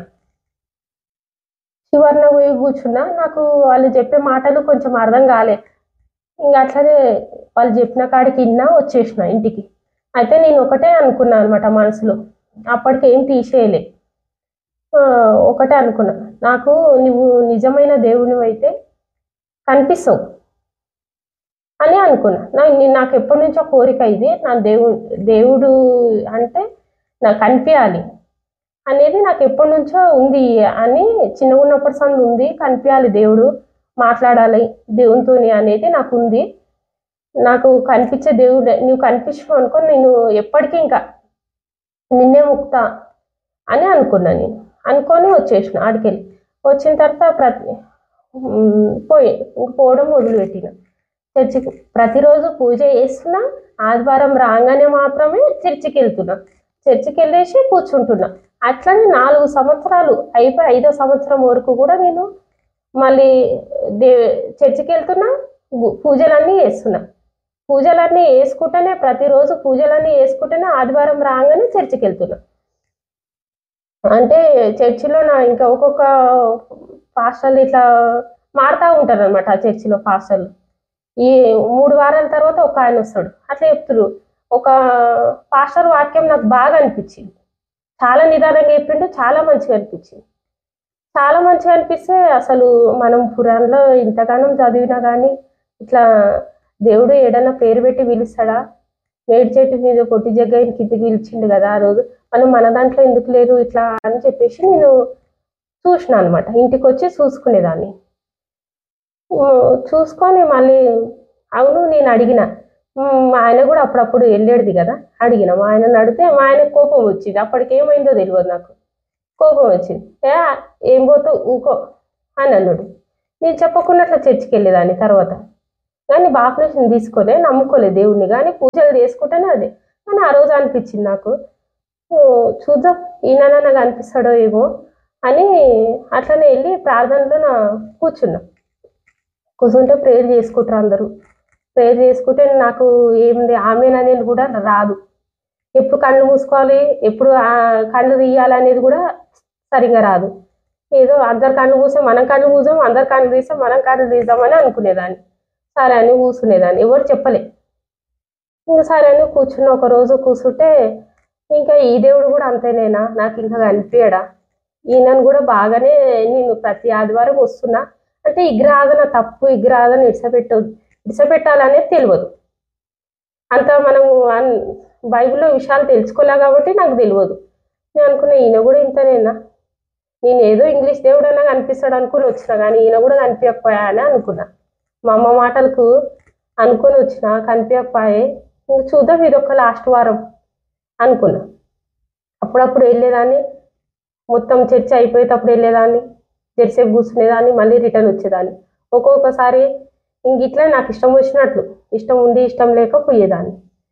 చివరిన పోయి కూర్చున్నా, నాకు వాళ్ళు చెప్పే మాటలు కొంచెం అర్థం కాలే. ఇంకా అట్లనే వాళ్ళు చెప్పిన కాడికి విన్నా వచ్చేసిన ఇంటికి. అయితే నేను ఒకటే అనుకున్నా అనమాట మనసులో, అప్పటికి ఏం తీసేయలే. ఆ, ఒకటే అనుకున్నా, నాకు నువ్వు నిజమైన దేవునివి అయితే కనిపిస్తావు అని అనుకున్నా. నా నీ- నాకు ఎప్పటి నుంచో కోరిక ఇది, నా దేవు దేవుడు అంటే నాకు కనిపించాలి అనేది నాకు ఎప్పటి నుంచో ఉంది అని, చిన్నగా ఉన్నప్పటి సంది ఉంది, కనిపించాలి దేవుడు, మాట్లాడాలి దేవునితోని అనేది నాకు ఉంది. నాకు కనిపించే దేవుడు నువ్వు కనిపించవు అనుకో, నేను ఎప్పటికీ ఇంకా నిన్నే ముక్తా అని అనుకున్నా. నేను అనుకొని వచ్చేసిన ఆడికెళ్ళి. వచ్చిన తర్వాత ప్రతి ఉమ్, పోయి ఇంక పోవడం మొదలుపెట్టిన. చర్చికి ప్రతిరోజు పూజ చేస్తున్నా, ఆదివారం రాగానే మాత్రమే చర్చికి వెళ్తున్నా, చర్చికి వెళ్ళేసి కూర్చుంటున్నా. అట్లనే నాలుగు సంవత్సరాలు అయిపోయి ఐదో సంవత్సరం వరకు కూడా నేను మళ్ళీ దే చర్చికి వెళ్తున్నా, గు- పూజలన్నీ చేస్తున్నా. పూజలన్నీ వేసుకుంటేనే ప్రతిరోజు పూజలన్నీ వేసుకుంటేనే ఆదివారం రాగానే చర్చికి వెళ్తున్నా. అంటే చర్చిలో నా ఇంకా ఒక్కొక్క పాస్టర్లు ఇట్లా మారుతూ ఉంటారు అనమాట. ఆ చర్చిలో పాస్టర్లు ఈ మూడు వారాల తర్వాత ఒక ఆయన వస్తాడు, అట్లా చెప్తున్నారు. ఒక పాస్టర్ వాక్యం నాకు బాగా అనిపించింది, చాలా నిదానంగా చెప్పిండు, చాలా మంచిగా అనిపించింది. చాలా మంచిగా అనిపిస్తే అసలు మనం పురాణంలో ఇంతగానం చదివినా కానీ ఇట్లా దేవుడు ఏడన్నా పేరు పెట్టి పిలుస్తాడా? మేడి చెట్టు మీద కొట్టి జగ్గ కిందికి పిలిచిండు కదా ఆ రోజు, మనం మన దాంట్లో ఎందుకు లేరు ఇట్లా అని చెప్పేసి నేను చూసిన అనమాట. ఇంటికి వచ్చి చూసుకునేదాన్ని. చూసుకొని మళ్ళీ అవును నేను అడిగిన, మా ఆయన కూడా అప్పుడప్పుడు వెళ్ళేది కదా, అడిగిన మా ఆయనని అడిగితే మా ఆయన కోపం వచ్చింది. అప్పటికి ఏమైందో తెలియదు నాకు, కోపం వచ్చింది. ఏ ఏం పోతావు ఊకో అని అన్నాడు. నేను చెప్పకుండా అట్లా చర్చికి వెళ్ళేదాన్ని తర్వాత, కానీ బాప్టిజం తీసుకోలే, నమ్ముకోలే దేవుణ్ణి, కానీ పూజలు చేసుకుంటేనే అదే. కానీ ఆ రోజు అనిపించింది నాకు, చూద్దాం ఈయన నాకు అనిపిస్తాడో ఏమో అని అట్లనే వెళ్ళి ప్రార్థనలో నా కూర్చున్నా. కూర్చుంటే ప్రేయర్ చేసుకుంటారు అందరూ. ప్రేయర్ చేసుకుంటే నాకు ఏమిది ఆమెన్ అనేది కూడా రాదు. ఎప్పుడు కళ్ళు మూసుకోవాలి, ఎప్పుడు కళ్ళు తీయాలనేది కూడా సరిగ్గా రాదు. ఏదో అందరు కళ్ళు మూసే మనం కళ్ళు మూసాం, అందరు కళ్ళు తీస్తే మనం కళ్ళు తీద్దామని అనుకునేదాన్ని. సరే అని కూర్చునేదాన్ని, ఎవరు చెప్పలే. ఇంకా సరే అని కూర్చున్న ఒక రోజు కూర్చుంటే, ఇంకా ఈ దేవుడు కూడా అంతేనేనా, నాకు ఇంకా కనిపించడా, ఈయనను కూడా బాగానే నేను ప్రతి ఆదివారం వస్తున్నా అంటే విగ్రహాధన తప్పు, విగ్రహాధన ఇడిసపెట్ట ఇడిసపెట్టాలనేది తెలియదు. అంత మనము బైబిల్లో విషయాలు తెలుసుకోలే కాబట్టి నాకు తెలియదు. నేను అనుకున్నా ఈయన కూడా ఇంతనేనా, నేను ఏదో ఇంగ్లీష్ దేవుడు అన్నా కనిపిస్తాడు అనుకుని వచ్చిన, కానీ ఈయన కూడా కనిపించకపోయా అని అనుకున్నా. మా అమ్మ మాటలకు అనుకొని వచ్చిన, కనిపించకపోయే. ఇంక చూద్దాం ఇది ఒక లాస్ట్ వారం అనుకున్నా. అప్పుడప్పుడు వెళ్ళేదాన్ని, మొత్తం చర్చ అయిపోయేటప్పుడు వెళ్ళేదాన్ని, జెర్సేపు కూర్చునేదాన్ని, మళ్ళీ రిటర్న్ వచ్చేదాన్ని. ఒక్కొక్కసారి ఇంక ఇట్లా నాకు ఇష్టం వచ్చినట్లు, ఇష్టం ఉండి ఇష్టం లేక పోయేదాన్ని.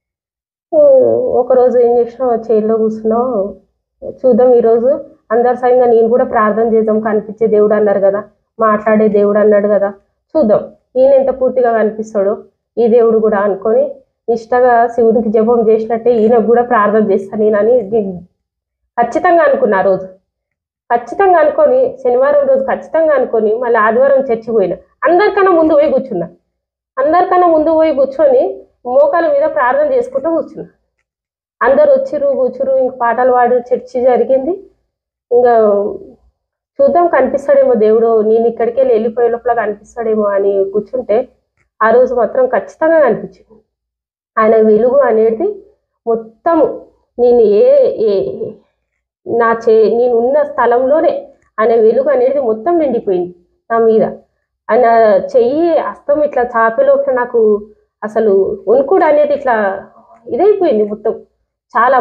ఒకరోజు ఏం చేసినా చైర్లో కూర్చున్నావు, చూద్దాం ఈరోజు అందరి సంగంగా నేను కూడా ప్రార్థన చేద్దాం, కనిపించే దేవుడు అన్నారు కదా, మాట్లాడే దేవుడు అన్నాడు కదా, చూద్దాం ఈయన ఎంత పూర్తిగా కనిపిస్తాడో ఈ దేవుడు కూడా అనుకొని నిష్టగా శివుడికి జపం చేసినట్టే ఈయనకు కూడా ప్రార్థన చేస్తాను నేనని ఖచ్చితంగా అనుకున్నా. ఆ రోజు ఖచ్చితంగా అనుకొని, శనివారం రోజు ఖచ్చితంగా అనుకొని మళ్ళీ ఆదివారం చర్చికి పోయినా. అందరికన్నా ముందు పోయి కూర్చున్నా, అందరికన్నా ముందు పోయి కూర్చొని మోకాల మీద ప్రార్థన చేసుకుంటూ కూర్చున్నా. అందరు వచ్చిరు కూర్చురు, ఇంక పాటలు పాడు చర్చి జరిగింది. ఇంకా చూద్దాం కనిపిస్తాడేమో దేవుడు, నేను ఇక్కడికి వెళ్ళి వెళ్ళిపోయే లోపల కనిపిస్తాడేమో అని కూర్చుంటే ఆ రోజు మాత్రం ఖచ్చితంగా కనిపించింది. ఆయన వెలుగు అనేది మొత్తము నేను ఏ ఏ నా చే నేను ఉన్న స్థలంలోనే ఆయన వెలుగు అనేది మొత్తం నిండిపోయింది నా మీద. ఆయన చెయ్యి అస్తం ఇట్లా చాపేలోపల నాకు అసలు వణుకుడు అనేది ఇట్లా ఇదైపోయింది, మొత్తం చాలా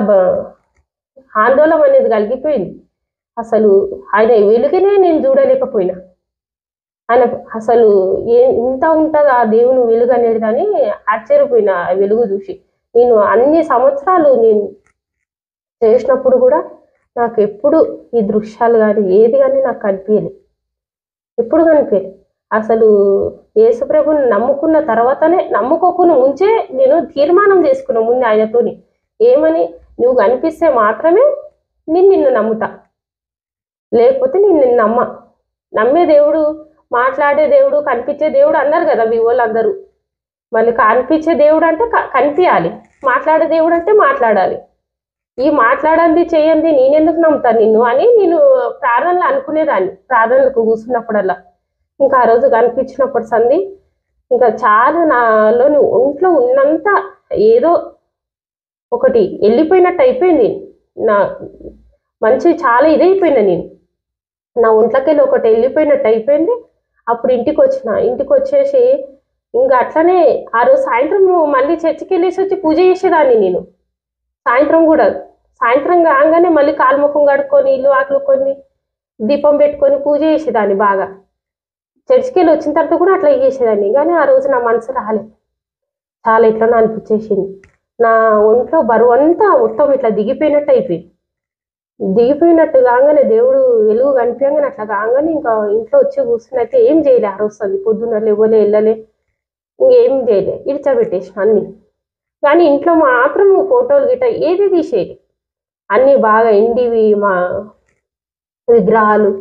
ఆందోళన అనేది కలిగిపోయింది. అసలు ఆయన వెలుగునే నేను చూడలేకపోయినా. ఆయన అసలు ఏ ఇంత ఉంటుంది ఆ దేవుని వెలుగు అనేది అని ఆశ్చర్యపోయినా ఆ వెలుగు చూసి. నేను అన్ని సంవత్సరాలు నేను చేసినప్పుడు కూడా నాకు ఎప్పుడు ఈ దృశ్యాలు కానీ ఏది కానీ నాకు కనిపించలేదు, ఎప్పుడు కనిపించలేదు. అసలు యేసుప్రభుని నమ్ముకున్న తర్వాతనే, నమ్ముకోకుండా ముంచే నేను తీర్మానం చేసుకున్నా ముందు ఆయనతోని, ఏమని, నువ్వు కనిపిస్తే మాత్రమే నేను నిన్ను నమ్ముతా, లేకపోతే నేను నిన్ను నమ్మ. నమ్మే దేవుడు, మాట్లాడే దేవుడు, కనిపించే దేవుడు అన్నారు కదా మీ వాళ్ళందరూ. మళ్ళీ కనిపించే దేవుడు అంటే కనిపించాలి, మాట్లాడే దేవుడు అంటే మాట్లాడాలి. ఈ మాట్లాడంది చేయండి నేనెందుకు నమ్ముతాను నిన్ను అని నేను ప్రార్థనలు అనుకునేదాన్ని. ప్రార్థనలకు కూర్చున్నప్పుడల్లా ఇంకా ఆ రోజు కనిపించినప్పుడు సంది ఇంకా చాలా నాలోని ఒంట్లో ఉన్నంత ఏదో ఒకటి వెళ్ళిపోయినట్టు అయిపోయింది. నా మంచి చాలా ఇదైపోయినా నేను, నా ఒంట్లోకెళ్ళి ఒకటి వెళ్ళిపోయినట్టు అయిపోయింది. అప్పుడు ఇంటికి వచ్చిన, ఇంటికి వచ్చేసి ఇంకా అట్లనే ఆ రోజు సాయంత్రం మళ్ళీ చర్చికి వెళ్ళేసి వచ్చి పూజ చేసేదాన్ని నేను. సాయంత్రం కూడా సాయంత్రం కాగానే మళ్ళీ కాలుముఖం కడుక్కొని ఇల్లు ఆకలుకొని దీపం పెట్టుకొని పూజ చేసేదాన్ని బాగా. చర్చికి వెళ్ళి వచ్చిన తర్వాత కూడా అట్లా చేసేదాన్ని. కానీ ఆ రోజు నా మనసు రాలేదు, చాలా ఇట్లా అనిపించేసింది. నా ఒంట్లో బరువు అంతా మొత్తం ఇట్లా దిగిపోయినట్టు అయిపోయింది. దిగిపోయినట్టు కాగానే దేవుడు వెలుగు కనిపించగానే అట్లా కాగానే ఇంకా ఇంట్లో వచ్చి కూర్చున్నైతే ఏం చేయలే. ఆ రోజు అది పొద్దున్న లేవలే వెళ్ళలే, ఇంకేం చేయలే, ఇడిచబెట్టేసిన అన్ని. కానీ ఇంట్లో మాత్రం ఫోటోలు గిట్ట ఏది తీసేది, అన్నీ బాగా ఎండివి మా విగ్రహాలు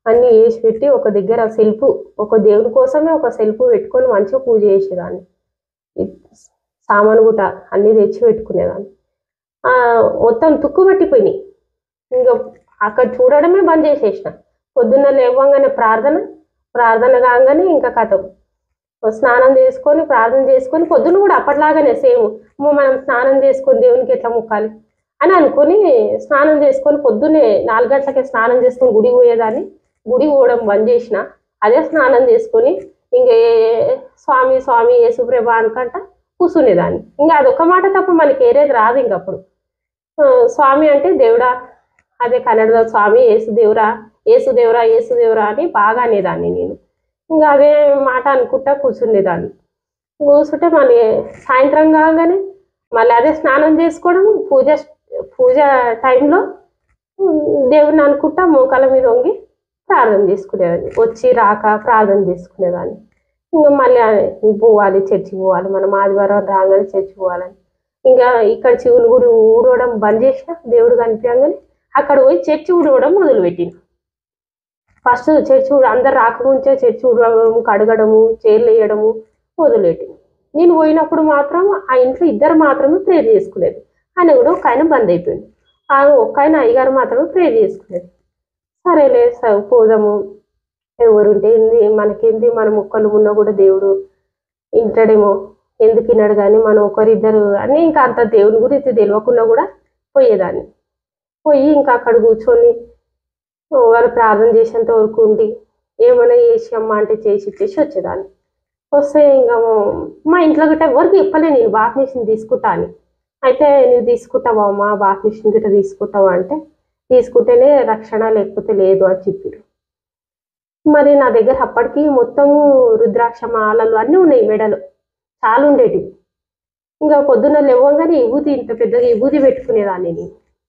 అన్నీ వేసి పెట్టి ఒక దగ్గర సెల్ఫ్, ఒక దేవుని కోసమే ఒక సెల్ఫ్ పెట్టుకొని మంచిగా పూజ చేసేదాన్ని. ఈ సామాను గుట అన్నీ తెచ్చి పెట్టుకునేదాన్ని. ఆ, మొత్తం తుక్కు పట్టిపోయినాయి. ఇంకా అక్కడ చూడడమే బంద్ చేసేసిన. పొద్దున్న లేవగానే ప్రార్థన, ప్రార్థన కాగానే ఇంకా కథం స్నానం చేసుకొని ప్రార్థన చేసుకొని పొద్దున్న కూడా అప్పట్లాగానే సేమ్ మనం స్నానం చేసుకొని దేవునికి ఎట్లా మొక్కాలి అని అనుకొని స్నానం చేసుకొని పొద్దున్నే నాలుగు గంటలకే స్నానం చేసుకొని గుడికి పోయేదాన్ని. గుడి పోవడం బంద్ చేసిన. అదే స్నానం చేసుకొని ఇంకే స్వామి స్వామి యేసుప్రభ అనుకంట కూర్చునేదాన్ని. ఇంకా అదొక మాట తప్ప మనకి ఏరేది రాదు. ఇంకప్పుడు ఆ, స్వామి అంటే దేవుడా, అదే కన్నడలో స్వామి యేసు దేవురా, యేసు దేవురా, యేసు దేవురా అని బాగా అనేదాన్ని నేను. ఇంకా అదే మాట అనుకుంటా కూర్చునేదాన్ని. కూర్చుంటే మళ్ళీ సాయంత్రం కాగానే మళ్ళీ అదే స్నానం చేసుకోవడం, పూజ పూజ టైంలో దేవుని అనుకుంటా మోకాళ్ళ మీద వంగి ప్రార్థన చేసుకునేదాన్ని. వచ్చి రాక ప్రార్థన చేసుకునేదాన్ని. ఇంకా మళ్ళీ పోవాలి, చర్చికి పోవాలి, మనం ఆదివారం రాగానే చర్చికి పోవాలని. ఇంకా ఇక్కడ శివుని గుడి ఊడవడం బంద్ చేసిన. దేవుడు కనిపించగానే అక్కడ పోయి చర్చి ఊడవడం మొదలుపెట్టిన. ఫస్ట్ చర్చి అందరు రాకముంచే చర్చి ఊడవడం, కడగడము, చీరలు వేయడము మొదలుపెట్టిన. నేను పోయినప్పుడు మాత్రం ఆ ఇంట్లో ఇద్దరు మాత్రమే ప్రేర్ చేసుకునేది. ఆయన కూడా ఒక ఆయన బంద్ అయిపోయింది. ఆ ఒక్క ఆయన అయ్యగారు మాత్రమే ప్రేర్ చేసుకునేది. సరేలే స- పోదాము, ఎవరుంటే ఏంది మనకేంది, మన మొక్కలు ఉన్నా కూడా దేవుడు ఇంటాడేమో, ఎందుకు విన్నాడు కానీ మనం ఒకరిద్దరు అని ఇంకా అంత దేవుని గురించి తెలియకుండా కూడా పోయేదాన్ని. పోయి ఇంకా అక్కడ కూర్చొని వాళ్ళు ప్రార్థన చేసేంత వరకు ఉండి ఏమైనా చేసి అమ్మ అంటే చేసి ఇచ్చేసి వచ్చేదాన్ని. వస్తే ఇంకా మా ఇంట్లో గట్ట ఎవరికి చెప్పలే నేను బాత్ మిషన్ తీసుకుంటా అని. అయితే నువ్వు తీసుకుంటావా అమ్మా, బాత్ మిషన్ గిట్ట తీసుకుంటావా అంటే తీసుకుంటేనే రక్షణ లేకపోతే లేదు అని చెప్పారు. మరి నా దగ్గర అప్పటికి మొత్తము రుద్రాక్ష మాలలు అన్నీ ఉన్నాయి, మెడలు చాలా ఉండేటివి. ఇంకా పొద్దున్న లేవగానే విభూతి, ఇంత పెద్దగా విభూతి పెట్టుకునేదాన్ని నేను.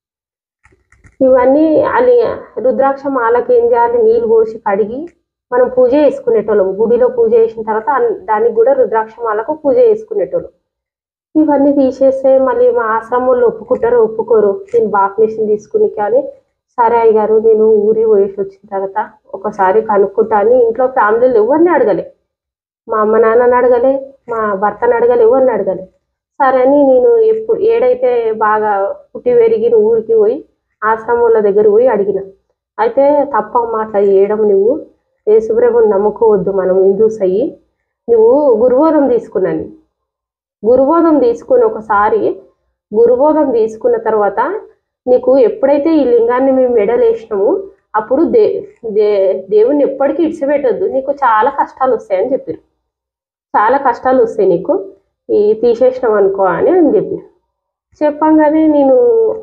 ఇవన్నీ అది రుద్రాక్ష మాలకి ఏం చేయాలి, నీళ్ళు పోసి కడిగి మనం పూజ చేసుకునేటోళ్ళం. గుడిలో పూజ చేసిన తర్వాత అన్- దానికి కూడా రుద్రాక్ష మాలకు పూజ చేసుకునేటోళ్ళం. ఇవన్నీ తీసేస్తే మళ్ళీ మా ఆశ్రమంలో ఒప్పుకుంటారో ఒప్పుకోరు నేను బాత్ మిషన్ తీసుకుని. కానీ సరే అయ్యగారు, నేను ఊరి పోయేసి వచ్చిన తర్వాత ఒకసారి కనుక్కుంటా అని ఇంట్లో ఫ్యామిలీలు ఎవరిని అడగలే, మా అమ్మ నాన్నని అడగలే, మా భర్తని అడగలే, ఎవరిని అడగలే. సరే అని నేను ఎప్పుడు ఏడైతే బాగా పుట్టి పెరిగిన ఊరికి పోయి ఆశ్రమంల దగ్గర పోయి అడిగిన. అయితే తప్పమ్మా అట్లా చేయడం, నువ్వు యేసుప్రభుని నమ్ముకోవద్దు, మనం హిందూస్ అయ్యి. నువ్వు గురుబోధం తీసుకున్నాను. గురుబోధం తీసుకుని ఒకసారి గురుబోధం తీసుకున్న తర్వాత నీకు ఎప్పుడైతే ఈ లింగాన్ని మేము మెడలేసినాము అప్పుడు దే దే దేవుణ్ణి ఎప్పటికీ ఇడిచిపెట్టొద్దు, నీకు చాలా కష్టాలు వస్తాయని చెప్పారు. చాలా కష్టాలు వస్తాయి నీకు ఈ తీసేసినాం అనుకో అని అని చెప్పి చెప్పంగానే నేను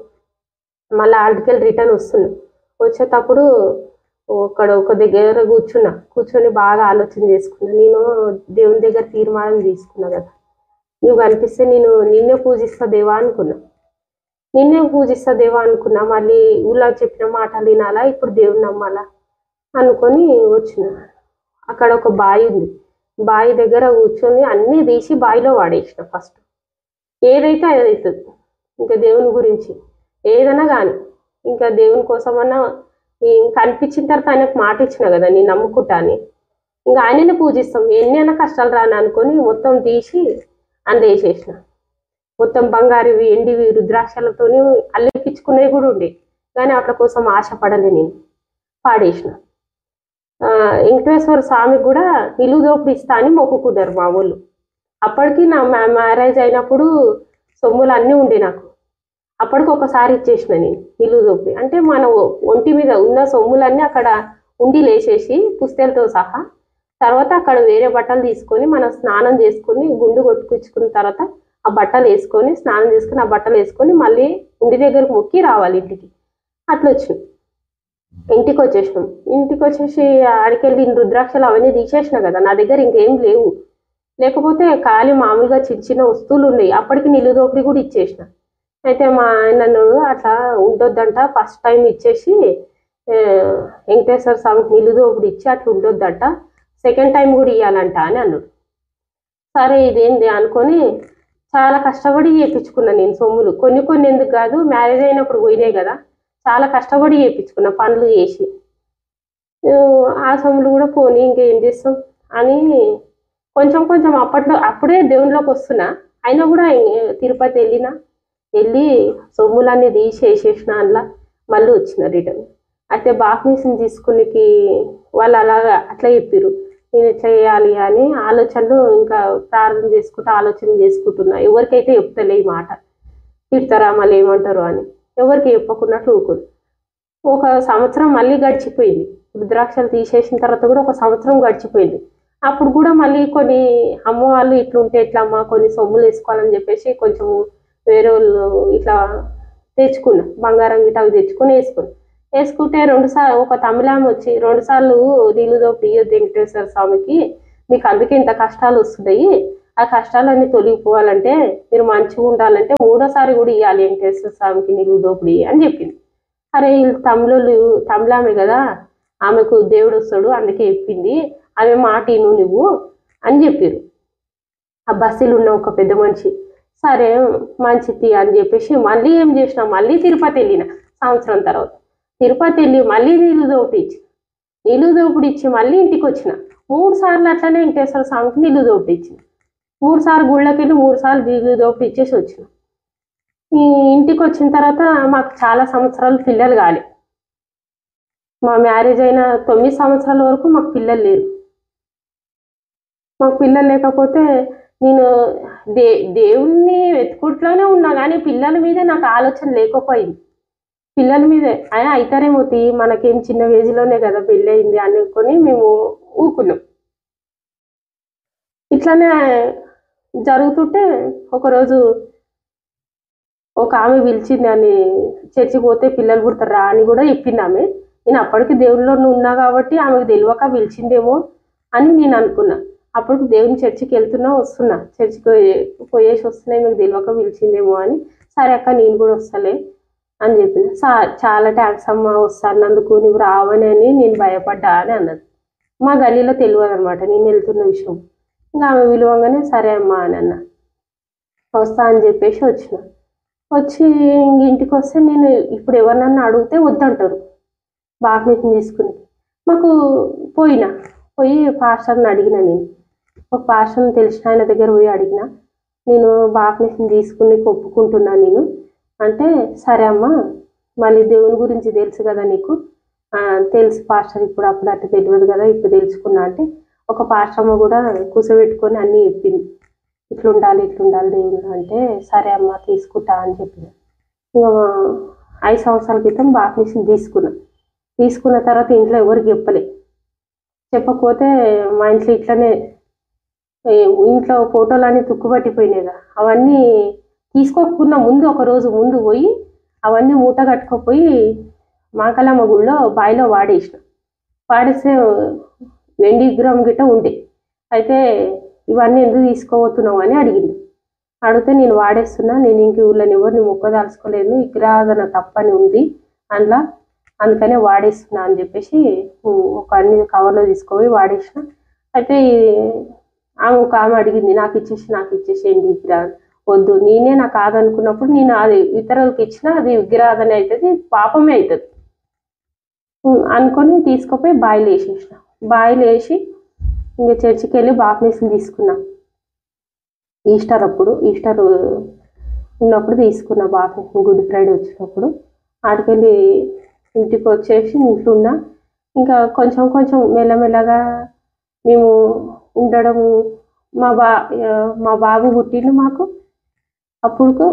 మళ్ళీ ఆర్టికల్ రిటర్న్ వస్తున్నా. వచ్చేటప్పుడు అక్కడ ఒక దగ్గర కూర్చున్నా. కూర్చొని బాగా ఆలోచన చేసుకున్నా. నేను దేవుని దగ్గర తీర్మానం తీసుకున్నా కదా, నువ్వు కనిపిస్తే నేను నిన్నే పూజిస్తా దేవా అనుకున్నా. నిన్నే పూజిస్తా దేవా అనుకున్నా. మళ్ళీ ఊళ్ళో చెప్పిన మాటలు వినాలా, ఇప్పుడు దేవుని నమ్మాలా అనుకొని వచ్చిన. అక్కడ ఒక బావి ఉంది. బావి దగ్గర కూర్చొని అన్నీ తీసి బావిలో వాడేసిన. ఫస్ట్ ఏదైతే అది అవుతుంది. ఇంకా దేవుని గురించి ఏదైనా కానీ ఇంకా దేవుని కోసమన్నా ఇంకా అనిపించిన తర్వాత ఆయనకు మాట ఇచ్చిన కదా నేను నమ్ముకుంటా అని, ఇంకా ఆయననే పూజిస్తాం ఎన్ని అయినా కష్టాలు రాని అనుకొని మొత్తం తీసి అందేసేసిన. మొత్తం బంగారువి, ఎండివి, రుద్రాక్షలతోని అల్లిపించుకునేవి కూడా ఉండే, కానీ వాటి కోసం ఆశపడలే, నేను పాడేసిన. ఆ, వెంకటేశ్వర స్వామికి కూడా నిలువు దోపిడి ఇస్తా అని మొక్కుకున్నారు మా వాళ్ళు. అప్పటికి నా మ్యా- మ్యారేజ్ అయినప్పుడు సొమ్ములు అన్నీ ఉండే నాకు. అప్పటికి ఒకసారి ఇచ్చేసిన నేను నిలువు దోపిడి. అంటే మన ఒ- ఒంటి మీద ఉన్న సొమ్ములన్నీ అక్కడ ఉండి లేచేసి పుస్తెలతో సహా తర్వాత అక్కడ వేరే బట్టలు తీసుకొని మనం స్నానం చేసుకొని గుండు కొట్టుకుంచుకున్న తర్వాత ఆ బట్టలు వేసుకొని స్నానం చేసుకొని ఆ బట్టలు వేసుకొని మళ్ళీ ఇంటి దగ్గరకు మొక్కి రావాలి ఇంటికి. అట్లా వచ్చినాం. ఇంటికి వచ్చేసినాం. ఇంటికి వచ్చేసి ఆడికెళ్ళి రుద్రాక్షలు అవన్నీ తీసేసిన కదా, నా దగ్గర ఇంకేం లేవు. లేకపోతే ఖాళీ మామూలుగా చిన్న చిన్న వస్తువులు ఉన్నాయి. అప్పటికి నిలువు దోపిడి కూడా ఇచ్చేసిన. అయితే మా ఆయన అన్నాడు అట్లా ఉండొద్దంట, ఫస్ట్ టైం ఇచ్చేసి ఆ, వెంకటేశ్వర స్వామికి నిలువు దోపిడి ఇచ్చి అట్లా ఉండొద్దంట, సెకండ్ టైం కూడా ఇవ్వాలంట అని అన్నాడు. సరే ఇదేంది అనుకొని చాలా కష్టపడి చేయించుకున్నా నేను సొమ్ములు. కొన్ని కొన్ని ఎందుకు కాదు, మ్యారేజ్ అయినప్పుడు పోయినాయి కదా, చాలా కష్టపడి చేయించుకున్నా పనులు చేసి. ఆ, ఆ సొమ్ములు కూడా పోనీ ఇంకేం చేస్తాం అని కొంచెం కొంచెం అప్పట్లో అప్పుడే దేవునిలోకి వస్తున్నా. అయినా కూడా ఏ- తిరుపతి వెళ్ళిన వెళ్ళి సొమ్ములన్నీ తీసేసేసిన అందులో మళ్ళీ వచ్చిన రిటర్న్. అయితే బాప్నీస్ని తీసుకునికి వాళ్ళు అలాగా అట్లా చెప్పారు. నేను ఎట్లా చేయాలి అని ఆలోచనలు ఇంకా ప్రార్థన చేసుకుంటూ ఆలోచన చేసుకుంటున్నా. ఎవరికైతే చెప్తలే ఈ మాట, తిడతారా మళ్ళీ ఏమంటారు అని ఎవరికి చెప్పకున్నట్లు ఊరుకోరు. ఒక సంవత్సరం మళ్ళీ గడిచిపోయింది. రుద్రాక్షలు తీసేసిన తర్వాత కూడా ఒక సంవత్సరం గడిచిపోయింది. అప్పుడు కూడా మళ్ళీ కొన్ని అమ్మ వాళ్ళు ఇట్లుంటే ఎట్లమ్మా కొన్ని సొమ్ములు వేసుకోవాలని చెప్పేసి కొంచెం వేరే వాళ్ళు ఇట్లా తెచ్చుకున్నా, బంగారం గిట్ట అవి తెచ్చుకొని వేసుకున్నా. వేసుకుంటే రెండు సార్లు ఒక తమిళామె వచ్చి రెండు సార్లు నీళ్ళు దోపిడి ఇయ్యొద్దు వెంకటేశ్వర స్వామికి, మీకు అందుకే ఇంత కష్టాలు వస్తున్నాయి, ఆ కష్టాలన్నీ తొలగిపోవాలంటే మీరు మంచిగా ఉండాలంటే మూడోసారి కూడా ఇవ్వాలి వెంకటేశ్వర స్వామికి నీళ్ళు దోపిడి అని చెప్పింది. అరే వీళ్ళు తమిళోళ్ళు తమిళామె కదా, ఆమెకు దేవుడు వస్తాడు అందుకే చెప్పింది, ఆమె మాట విను నువ్వు అని చెప్పారు ఆ బస్సులో ఉన్న ఒక పెద్ద మనిషి. సరే మంచిది అని చెప్పేసి మళ్ళీ ఏం చేసిన, మళ్ళీ తిరుపతి వెళ్ళిన సంవత్సరం తర్వాత. తిరుపతి వెళ్ళి మళ్ళీ నీళ్ళు దోపిడి ఇచ్చి నీళ్ళు దోపిడి ఇచ్చి మళ్ళీ ఇంటికి వచ్చిన. మూడు సార్లు అట్లనే వెంకటేశ్వర స్వామికి నీళ్ళు దోపిడి ఇచ్చిన. మూడు సార్లు గుళ్ళకి వెళ్ళి మూడు సార్లు నీళ్ళు దోపిడి ఇచ్చేసి వచ్చిన. ఈ ఇంటికి వచ్చిన తర్వాత మాకు చాలా సంవత్సరాలు పిల్లలు కాలే. మా మ్యారేజ్ అయిన తొమ్మిది సంవత్సరాల వరకు మాకు పిల్లలు లేరు. మాకు పిల్లలు లేకపోతే నేను దే దేవుణ్ణి వెతుకుట్లోనే ఉన్నా కానీ పిల్లల మీద నాకు ఆలోచన లేకపోయింది. పిల్లల మీదే అయినా అవుతారేమో తీ, మనకేం చిన్న ఏజ్లోనే కదా పెళ్ళి అయింది అనుకొని మేము ఊకున్నాం. ఇట్లానే జరుగుతుంటే ఒకరోజు ఒక ఆమె పిలిచింది అని, చర్చికి పోతే పిల్లలు పుడతారు రా అని కూడా చెప్పింది ఆమె. నేను అప్పటికి దేవునిలో ఉన్నా కాబట్టి ఆమెకు తెలియక పిలిచిందేమో అని నేను అనుకున్నా. అప్పటికి దేవుని చర్చికి వెళ్తున్నా వస్తున్నా, చర్చికి పోయే- పోయేసి వస్తున్నా, మీకు తెలియక పిలిచిందేమో అని. సరే అక్క నేను కూడా వస్తలే అని చెప్పిన. సా చాలా ట్యాంక్స్ అమ్మ వస్తానందుకు, నువ్వు రావని అని నేను భయపడ్డా అని అన్నది. మా గల్లీలో తెలియదు అనమాట నేను వెళ్తున్న విషయం. ఇంకా ఆమె విలువంగానే సరే అమ్మా అని అన్న. వస్తా అని చెప్పేసి వచ్చిన. వచ్చి ఇంక ఇంటికి వస్తే నేను ఇప్పుడు ఎవరినన్నా అడిగితే వద్దంటారు బాప్నీస్ని తీసుకుని. మాకు పోయినా పోయి పాస్టర్ని అడిగిన. నేను ఒక పాస్టర్ని తెలిసిన ఆయన దగ్గర పోయి అడిగిన, నేను బాప్నీస్ని తీసుకుని ఒప్పుకుంటున్నా నేను అంటే, సరే అమ్మా మళ్ళీ దేవుని గురించి తెలుసు కదా నీకు, "ఆ, తెలుసు పాస్టర్, ఇప్పుడు అప్పుడు అట్లా తెలియదు కదా ఇప్పుడు తెలుసుకున్నా" అంటే ఒక పాస్టర్ అమ్మ కూడా కూర్చోబెట్టుకొని అన్నీ చెప్పింది, ఇట్లుండాలి ఇట్లుండాలి దేవుడు అంటే. సరే అమ్మ తీసుకుంటా అని చెప్పిన. ఇంకా ఐదు సంవత్సరాల క్రితం బాప్నీస్ని తీసుకున్నా. తీసుకున్న తర్వాత ఇంట్లో ఎవరికి చెప్పలే. చెప్పకపోతే మా ఇంట్లో ఇట్లనే ఏ, ఇంట్లో ఫోటోలు అన్నీ తుక్కుపట్టిపోయినాయిగా, అవన్నీ తీసుకోకున్న ముందు ఒక రోజు ముందు పోయి అవన్నీ మూట కట్టుకోపోయి మాకలమ్మ గుళ్ళో బావిలో వాడేసిన. వాడేస్తే వెండి విగ్రహం గిట్ట ఉండే. అయితే ఇవన్నీ ఎందుకు తీసుకోబోతున్నావు అని అడిగింది. అడిగితే నేను వాడేస్తున్నా, నేను ఇంక ఊళ్ళని ఎవరిని మొక్కదాల్చుకోలేదు, విగ్రహాధన తప్పని ఉంది అందులో, అందుకనే వాడేస్తున్నా అని చెప్పేసి ఉమ్, ఒక అన్ని కవర్లో తీసుకుపోయి వాడేసిన. అయితే ఆమె ఒక ఆమె అడిగింది, నాకు ఇచ్చేసి నాకు ఇచ్చేసేయండి విగ్రహం. వద్దు, నేనే నాకు కాదనుకున్నప్పుడు నేను అది ఇతరులకు ఇచ్చినా అది విగ్రహాధన అవుతుంది, పాపమే అవుతుంది అనుకొని తీసుకుపోయి బాయిలు వేసేసిన. బాయిలు వేసి ఇంకా చర్చికి వెళ్ళి బాప్నీస్ని తీసుకున్నా. ఈస్టర్ అప్పుడు ఈస్టర్ ఉన్నప్పుడు తీసుకున్నా బాప్నీస్ని, గుడ్ ఫ్రైడే వచ్చినప్పుడు. ఆడికెళ్ళి ఇంటికి వచ్చేసి ఇంట్లో ఉన్నా. ఇంకా కొంచెం కొంచెం మెల్లమెల్లగా మేము ఉండడము. మా బా మా బాబు పుట్టిండు మాకు. అప్పుడు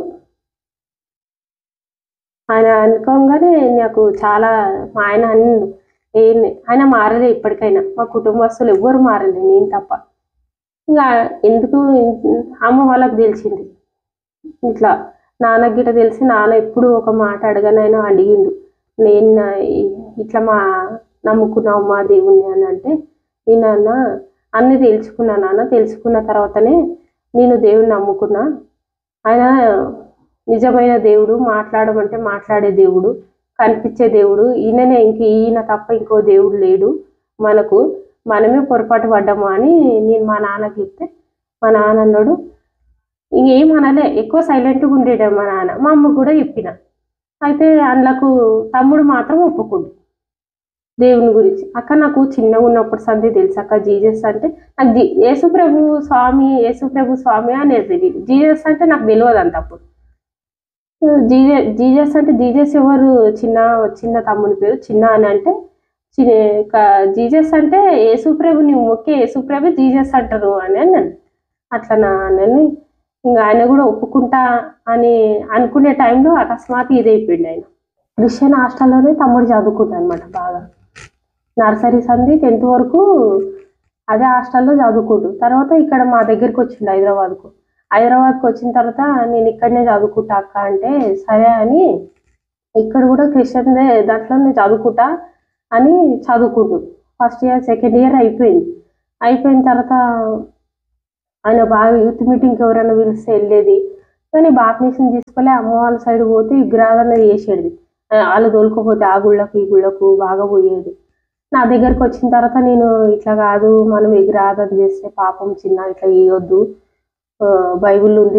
ఆయన అనుకోగానే నాకు చాలా, మా ఆయన అన్ని ఏం ఆయన మారలే ఇప్పటికైనా, మా కుటుంబస్తులు ఎవ్వరు మారలే నేను తప్ప. ఇంకా ఎందుకు అమ్మ వాళ్ళకి తెలిసింది ఇట్లా, నాన్నకి గిట్ట తెలిసి నాన్న ఎప్పుడు ఒక మాట అడగనైనా అడిగిండు, నేను నా- ఇట్లా మా నమ్ముకున్నావు మా దేవుణ్ణి అని అంటే, నేను అన్న అన్ని తెలుసుకున్నా నాన్న, తెలుసుకున్న తర్వాతనే నేను దేవుణ్ణి నమ్ముకున్నా, ఆయన నిజమైన దేవుడు, మాట్లాడమంటే మాట్లాడే దేవుడు, కనిపించే దేవుడు, ఈయననే, ఇంక ఈయన తప్ప ఇంకో దేవుడు లేడు మనకు, మనమే పొరపాటు పడ్డాము అని నేను మా నాన్నకి చెప్తే, మా నాన్న అన్నాడు, ఇంకేం అనలే, ఎక్కువ సైలెంట్గా ఉండేట మా నాన్న. మా అమ్మ కూడా చెప్పిన. అయితే అందులోకు తమ్ముడు మాత్రం ఒప్పుకుండు, దేవుని గురించి. అక్క నాకు చిన్నగా ఉన్నప్పుడు సంది తెలుసు అక్క జీజస్ అంటే. నాకు జీ యేసు ప్రభు స్వామి యేసు ప్రభు స్వామి అనేది తెలియదు. జీజస్ అంటే నాకు తెలియదు అంత అప్పుడు. జీజ జీజస్ అంటే జీజస్ ఎవరు? చిన్న చిన్న తమ్ముని పేరు చిన్న అని అంటే చి- క- జీజస్ అంటే యేసు ప్రభు నువ్వు మొక్కే యేసు ప్రభు జీజస్ అంటారు అని అన్నాను. అట్లా నా అని ఇంకా ఆయన కూడా ఒప్పుకుంటా అని అనుకునే టైంలో అకస్మాత్ ఇదైపోయింది ఆయన. క్రిస్టియన్ హాస్టల్లోనే తమ్ముడు చదువుకుంటాను అనమాట బాగా. నర్సరీ సంది టెన్త్ వరకు అదే హాస్టల్లో చదువుకుంటు. తర్వాత ఇక్కడ మా దగ్గరికి వచ్చిండు హైదరాబాద్కు. హైదరాబాద్కి వచ్చిన తర్వాత నేను ఇక్కడనే చదువుకుంటా అక్క అంటే సరే అని ఇక్కడ కూడా క్రిస్టియన్ దాంట్లో నేను చదువుకుంటా అని చదువుకుంటు. ఫస్ట్ ఇయర్ సెకండ్ ఇయర్ అయిపోయింది. అయిపోయిన తర్వాత ఆయన బాగా యూత్ మీటింగ్కి ఎవరైనా పిలిస్తే వెళ్ళేది. కానీ బాప్టిజం తీసుకోలే. అమ్మ వాళ్ళ సైడ్ పోతే విగ్రహాలను చేసేది. ఆ, వాళ్ళు తోలుకోపోతే ఆ గుళ్ళకు ఈ గుళ్ళకు బాగా పోయేది. నా దగ్గరకు వచ్చిన తర్వాత నేను ఇట్లా కాదు, మనం విగ్రహారాధన చేస్తే పాపం చిన్న ఇట్లా చేయొద్దు, ఆ, బైబిల్ ఉంది